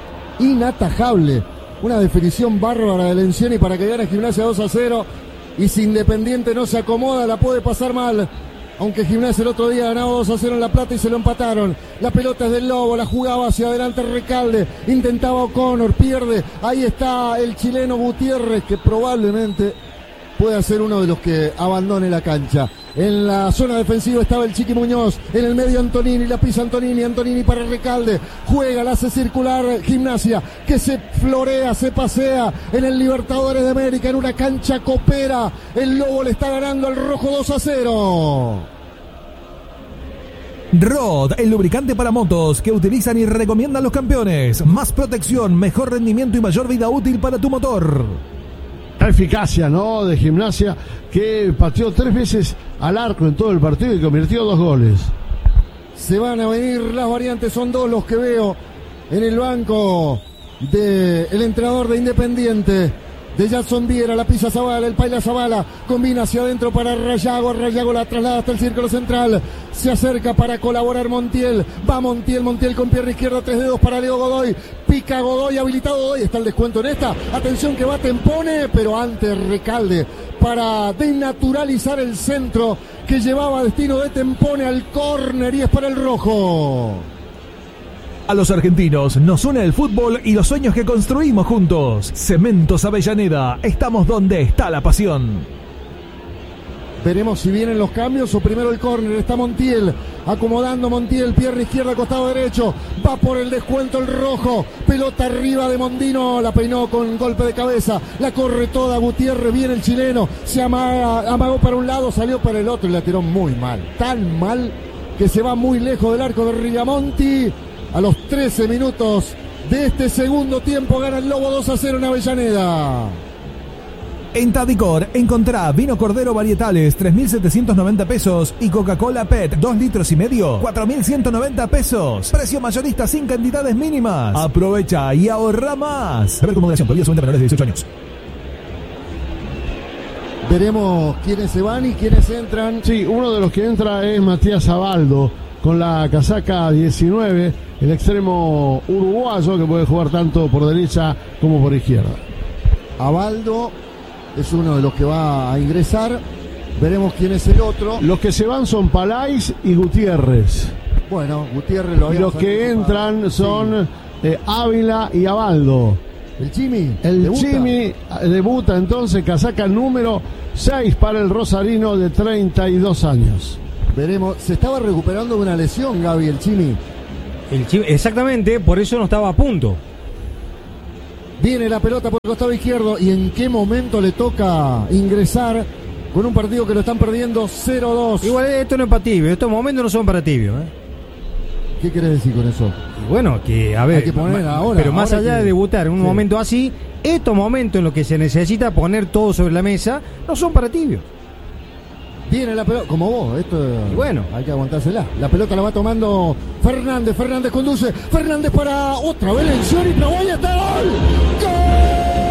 inatajable, una definición bárbara de Lencioni para que gane Gimnasia dos a cero. Y si Independiente no se acomoda la puede pasar mal, aunque Gimnasia el otro día ganaba dos a cero en La Plata y se lo empataron. La pelota es del Lobo, la jugaba hacia adelante Recalde, intentaba O'Connor, pierde, ahí está el chileno Gutiérrez que probablemente puede ser uno de los que abandone la cancha. En la zona defensiva estaba el Chiqui Muñoz, en el medio Antonini, la pisa Antonini, Antonini para Recalde, juega, la hace circular Gimnasia, que se florea, se pasea en el Libertadores de América, en una cancha copera. El Lobo le está ganando al Rojo dos a cero. Rod, el lubricante para motos que utilizan y recomiendan los campeones. Más protección, mejor rendimiento y mayor vida útil para tu motor. La eficacia, ¿no?, de Gimnasia, que pateó tres veces al arco en todo el partido y convirtió dos goles. Se van a venir las variantes, son dos los que veo en el banco del entrenador de Independiente, de Jackson Viera, la pisa Zavala, el paila Zavala, combina hacia adentro para Rayago, Rayago la traslada hasta el círculo central, se acerca para colaborar Montiel, va Montiel, Montiel con pierna izquierda, tres dedos para Leo Godoy, pica Godoy, habilitado Godoy, está el descuento en esta, atención que va Tempone, pero antes Recalde para denaturalizar el centro que llevaba destino de Tempone al córner y es para el Rojo. A los argentinos nos une el fútbol y los sueños que construimos juntos. Cementos Avellaneda, estamos donde está la pasión. Veremos si vienen los cambios o primero el córner. Está Montiel, acomodando Montiel, pierna izquierda, costado derecho. Va por el descuento el Rojo. Pelota arriba de Mondino, la peinó con golpe de cabeza. La corre toda Gutiérrez, viene el chileno. Se amaga, amagó para un lado, salió para el otro y la tiró muy mal. Tan mal que se va muy lejos del arco de Rigamonti. A los trece minutos de este segundo tiempo gana el Lobo dos a cero en Avellaneda. En Tadicor encontrá vino Cordero Varietales tres mil setecientos noventa pesos y Coca-Cola P E T dos litros y medio cuatro mil ciento noventa pesos. Precio mayorista sin cantidades mínimas. Aprovecha y ahorra más. Beber con moderación, prohibido solamente menores de dieciocho años. Veremos quiénes se van y quiénes entran. Sí, uno de los que entra es Matías Abaldo con la casaca diecinueve. el extremo uruguayo que puede jugar tanto por derecha como por izquierda. Abaldo es uno de los que va a ingresar. Veremos quién es el otro. Los que se van son Palais y Gutiérrez. Bueno, Gutiérrez lo Y los que entran son sí. eh, Ávila y Abaldo. El Chimi. El debuta. Chimi debuta entonces, casaca número seis para el rosarino de treinta y dos años. Veremos, se estaba recuperando de una lesión, Gaby, el Chimi. El Chimi, exactamente, por eso no estaba a punto. Viene la pelota por el costado izquierdo y en qué momento le toca ingresar con un partido que lo están perdiendo cero dos. Igual esto no es para tibio, estos momentos no son para tibio, ¿eh? ¿Qué querés decir con eso? Y bueno, que a ver, hay que poner ma, ahora, pero más ahora allá que... de debutar en un sí. momento así, estos momentos en los que se necesita poner todo sobre la mesa no son para tibio. Viene la pelota, como vos, esto y bueno, hay que aguantársela. La pelota la va tomando Fernández, Fernández conduce, Fernández para otra vez Lencioni, pero ahí está gol. ¡Gol!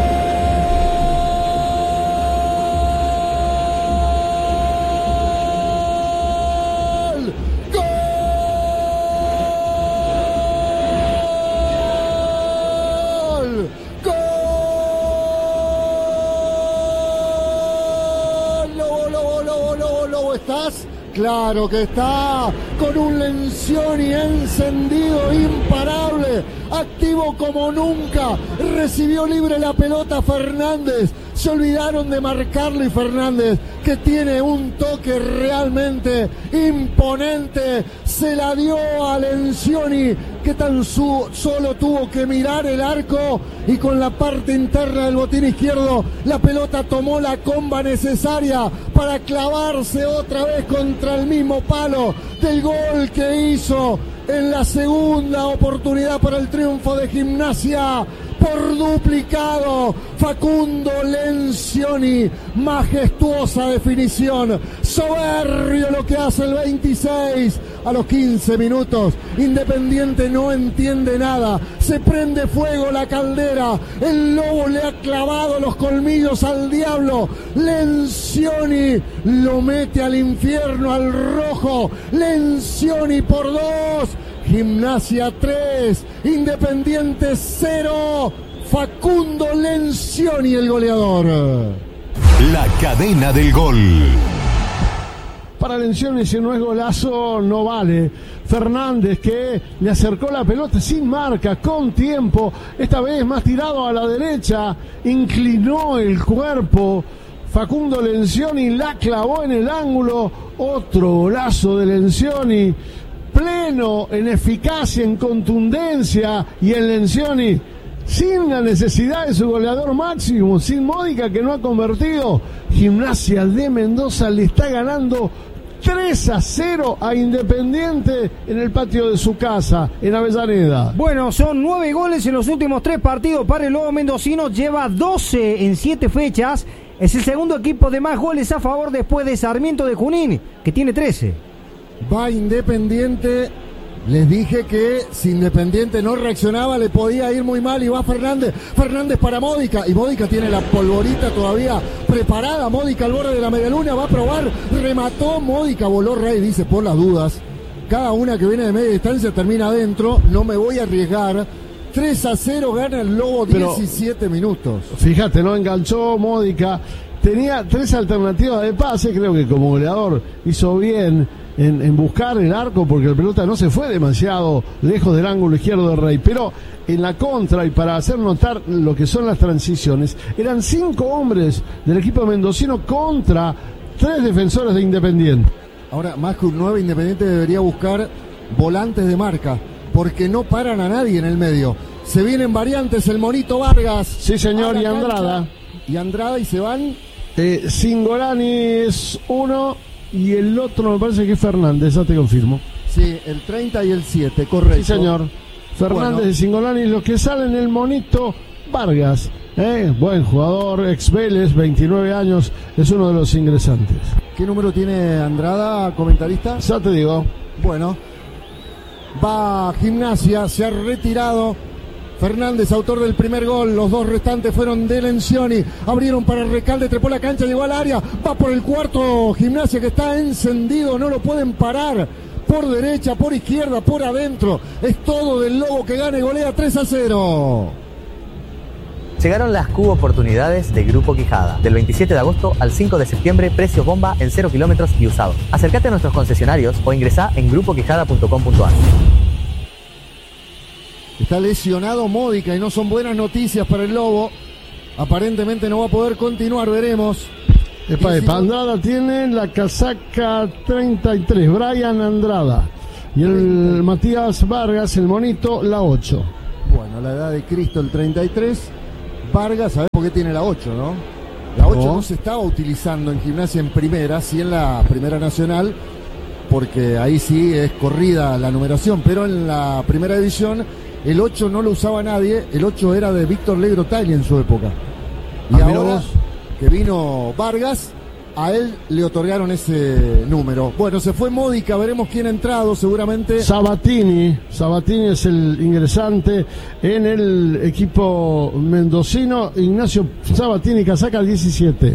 ¿Estás? Claro que está, con un Lencioni encendido, imparable, activo como nunca, recibió libre la pelota Fernández, se olvidaron de marcarlo y Fernández, que tiene un toque realmente imponente, se la dio a Lencioni, que tan su, solo tuvo que mirar el arco y con la parte interna del botín izquierdo la pelota tomó la comba necesaria para clavarse otra vez contra el mismo palo del gol que hizo en la segunda oportunidad para el triunfo de Gimnasia por duplicado. Facundo Lencioni, majestuosa definición, soberbio lo que hace el veintiséis. A los quince minutos, Independiente no entiende nada, se prende fuego la caldera, el lobo le ha clavado los colmillos al diablo, Lencioni lo mete al infierno, al rojo, Lencioni por dos, Gimnasia tres, Independiente cero, Facundo Lencioni el goleador. La cadena del gol. Para Lencioni, si no es golazo, no vale. Fernández, que le acercó la pelota sin marca, con tiempo, esta vez más tirado a la derecha, inclinó el cuerpo. Facundo Lencioni la clavó en el ángulo. Otro golazo de Lencioni, pleno en eficacia, en contundencia, y en Lencioni sin la necesidad de su goleador máximo, sin Módica, que no ha convertido. Gimnasia de Mendoza le está ganando tres a cero a Independiente en el patio de su casa, en Avellaneda. Bueno, son nueve goles en los últimos tres partidos para el Lobo mendocino, lleva doce en siete fechas, es el segundo equipo de más goles a favor después de Sarmiento de Junín, que tiene trece. Va Independiente. Les dije que si Independiente no reaccionaba le podía ir muy mal y va Fernández, Fernández para Módica y Módica tiene la polvorita todavía preparada, Módica al borde de la medialuna, va a probar, remató Módica, voló Rey, dice por las dudas, cada una que viene de media distancia termina adentro, no me voy a arriesgar. Tres a cero gana el Lobo, diecisiete minutos. Fíjate, no enganchó Módica, tenía tres alternativas de pase, creo que como goleador hizo bien En, en buscar el arco, porque la pelota no se fue demasiado lejos del ángulo izquierdo de Rey, pero en la contra, y para hacer notar lo que son las transiciones, eran cinco hombres del equipo mendocino contra tres defensores de Independiente. Ahora, más que un nueve, Independiente debería buscar volantes de marca, porque no paran a nadie en el medio. Se vienen variantes, el Monito Vargas. Sí, señor, y Andrada. Y Andrada, y se van. Eh, Singolani es uno. Y el otro me parece que es Fernández, ya te confirmo. Sí, el treinta y el siete, correcto. Sí, señor. Fernández bueno. y Singolani, los que salen, el Monito Vargas. ¿eh? Buen jugador, ex Vélez, veintinueve años, es uno de los ingresantes. ¿Qué número tiene Andrada, comentarista? Ya te digo. Bueno, va Gimnasia, se ha retirado Fernández, autor del primer gol, los dos restantes fueron de Lencioni, abrieron para Recalde, trepó la cancha, llegó al área, va por el cuarto, Gimnasia que está encendido, no lo pueden parar, por derecha, por izquierda, por adentro. Es todo del Lobo que gana y golea tres a cero. Llegaron las Cubo Oportunidades de Grupo Quijada. Del veintisiete de agosto al cinco de septiembre, precios bomba en cero kilómetros y usados. Acércate a nuestros concesionarios o ingresá en grupo quijada punto com punto ar. Está lesionado Módica y no son buenas noticias para el Lobo. Aparentemente no va a poder continuar, veremos. Epa, epa, Andrada tiene la casaca treinta y tres, Brian Andrada. Y el Matías Vargas, el monito, la ocho. Bueno, la edad de Cristo, el treinta y tres. Vargas, ¿sabés por qué tiene la ocho, no? La ocho no. no se estaba utilizando en Gimnasia en primera, sí en la Primera Nacional, porque ahí sí es corrida la numeración, pero en la Primera División el ocho no lo usaba nadie, el ocho era de Víctor Legro Tagli en su época. Y ah, ahora vos. que vino Vargas, a él le otorgaron ese número. Bueno, se fue Módica, veremos quién ha entrado, seguramente. Sabatini, Sabatini es el ingresante en el equipo mendocino. Ignacio Sabatini, casaca diecisiete.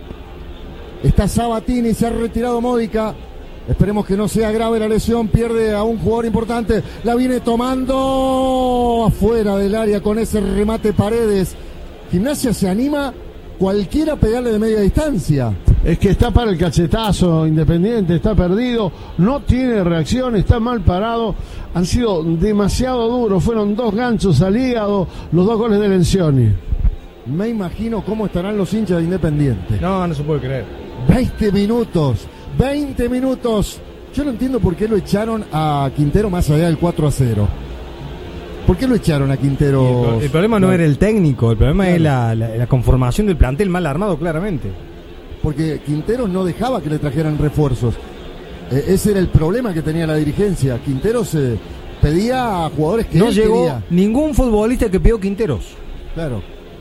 Está Sabatini, se ha retirado Módica. Esperemos que no sea grave la lesión, pierde a un jugador importante, la viene tomando afuera del área con ese remate Paredes. Gimnasia se anima cualquiera a pegarle de media distancia. Es que está para el cachetazo, Independiente está perdido, no tiene reacción, está mal parado, han sido demasiado duros, fueron dos ganchos al hígado, los dos goles de Lencioni. Me imagino cómo estarán los hinchas de Independiente. No, no se puede creer. veinte minutos. veinte minutos. Yo no entiendo por qué lo echaron a Quintero más allá del cuatro a cero. ¿Por qué lo echaron a Quintero? El, el problema no, no era el técnico, el problema claro. es la, la, la conformación del plantel mal armado, claramente. Porque Quintero no dejaba que le trajeran refuerzos. Eh, ese era el problema que tenía la dirigencia. Quintero se pedía a jugadores que no él llegó quería. Ningún futbolista que pidió Quinteros. Claro.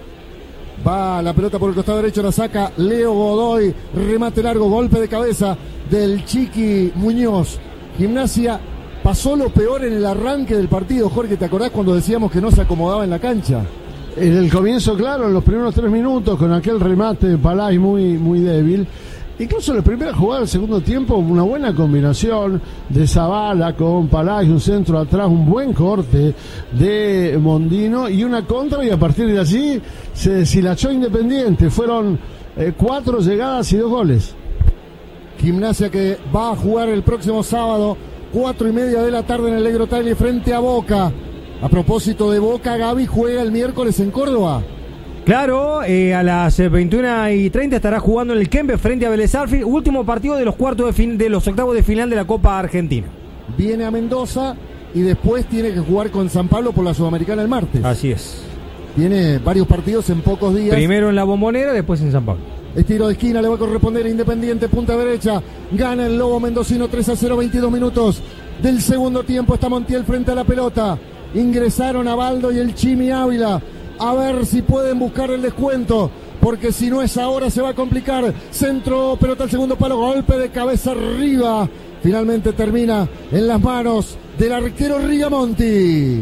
Va la pelota por el costado derecho, la saca Leo Godoy, remate largo, golpe de cabeza del Chiqui Muñoz. Gimnasia pasó lo peor en el arranque del partido. Jorge, ¿te acordás cuando decíamos que no se acomodaba en la cancha? En el comienzo, claro, en los primeros tres minutos, con aquel remate de Palay muy, muy débil. Incluso en la primera jugada del segundo tiempo, una buena combinación de Zavala con Palay, un centro atrás, un buen corte de Mondino y una contra, y a partir de allí se deshilachó Independiente. Fueron eh, cuatro llegadas y dos goles. Gimnasia que va a jugar el próximo sábado, cuatro y media de la tarde en el Legro Tagli frente a Boca. A propósito de Boca, Gaby juega el miércoles en Córdoba. Claro, eh, a las veintiuna y treinta estará jugando en el Kempe frente a Vélez Sarsfield, último partido de los cuartos de, fin, de los octavos de final de la Copa Argentina. Viene a Mendoza y después tiene que jugar con San Pablo por la Sudamericana el martes. Así es. Tiene varios partidos en pocos días. Primero en la Bombonera, después en San Pablo. El tiro de esquina le va a corresponder a Independiente, punta derecha. Gana el Lobo mendocino tres a cero, veintidós minutos del segundo tiempo. Está Montiel frente a la pelota. Ingresaron a Baldo y el Chimi Ávila. A ver si pueden buscar el descuento, porque si no es ahora se va a complicar. Centro, pelota al segundo palo, golpe de cabeza arriba. Finalmente termina en las manos del arquero Rigamonti.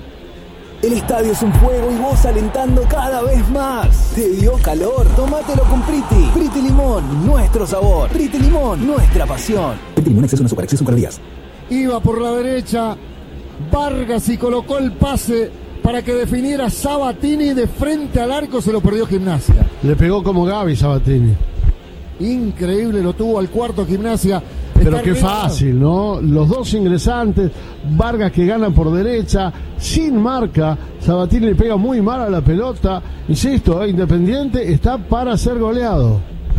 El estadio es un fuego y vos alentando cada vez más. ¿Te dio calor? Tómatelo con Priti. Priti Limón, nuestro sabor. Priti Limón, nuestra pasión. Priti Limón, exceso en azúcar, exceso en calorías. Iba por la derecha Vargas y colocó el pase para que definiera Sabatini de frente al arco. Se lo perdió Gimnasia. Le pegó como Gaby Sabatini. Increíble, lo tuvo al cuarto Gimnasia. Pero qué fácil, ¿no? Los dos ingresantes, Vargas que gana por derecha, sin marca, Sabatini le pega muy mal a la pelota. Insisto, ¿eh? Independiente está para ser goleado.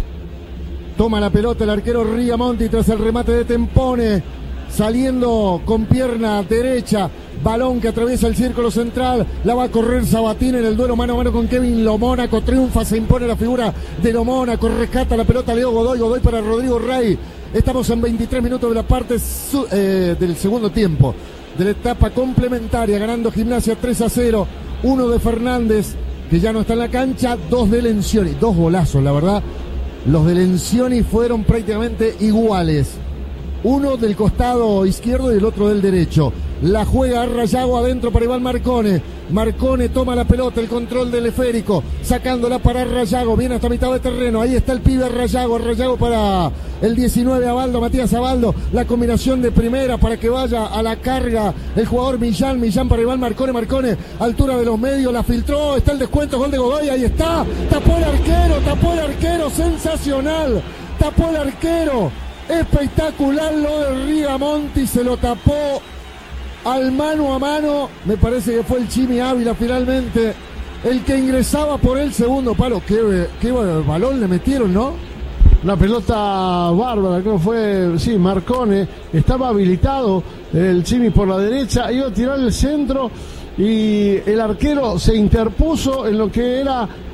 Toma la pelota el arquero Rigamonti tras el remate de Tempone, saliendo con pierna derecha. Balón que atraviesa el círculo central, la va a correr Sabatini en el duelo mano a mano con Kevin Lomónaco. Triunfa, se impone la figura de Lomónaco, rescata la pelota Leo Godoy, Godoy para Rodrigo Rey. Estamos en veintitrés minutos de la parte su, eh, del segundo tiempo, de la etapa complementaria, ganando Gimnasia tres a cero. Uno de Fernández, que ya no está en la cancha, dos de Lencioni, dos golazos, la verdad. Los de Lencioni fueron prácticamente iguales. uno del costado izquierdo y el otro del derecho. La juega Rayago adentro para Iván Marcone. Marcone toma la pelota, el control del esférico, sacándola para Rayago, viene hasta mitad de terreno, ahí está el pibe Rayago, Rayago para el diecinueve, Abaldo, Matías Abaldo, la combinación de primera para que vaya a la carga el jugador Millán, Millán para Iván Marcone, Marcone, altura de los medios, la filtró, está el descuento, gol de Godoy, ahí está, tapó el arquero, tapó el arquero, sensacional, tapó el arquero, espectacular lo de Rigamonti, se lo tapó al mano a mano, me parece que fue el Chimi Ávila finalmente, el que ingresaba por el segundo palo. Qué, qué balón le metieron, ¿no? Una pelota bárbara, creo que fue, sí, Marcone, estaba habilitado el Chimi por la derecha, iba a tirar el centro y el arquero se interpuso en lo que era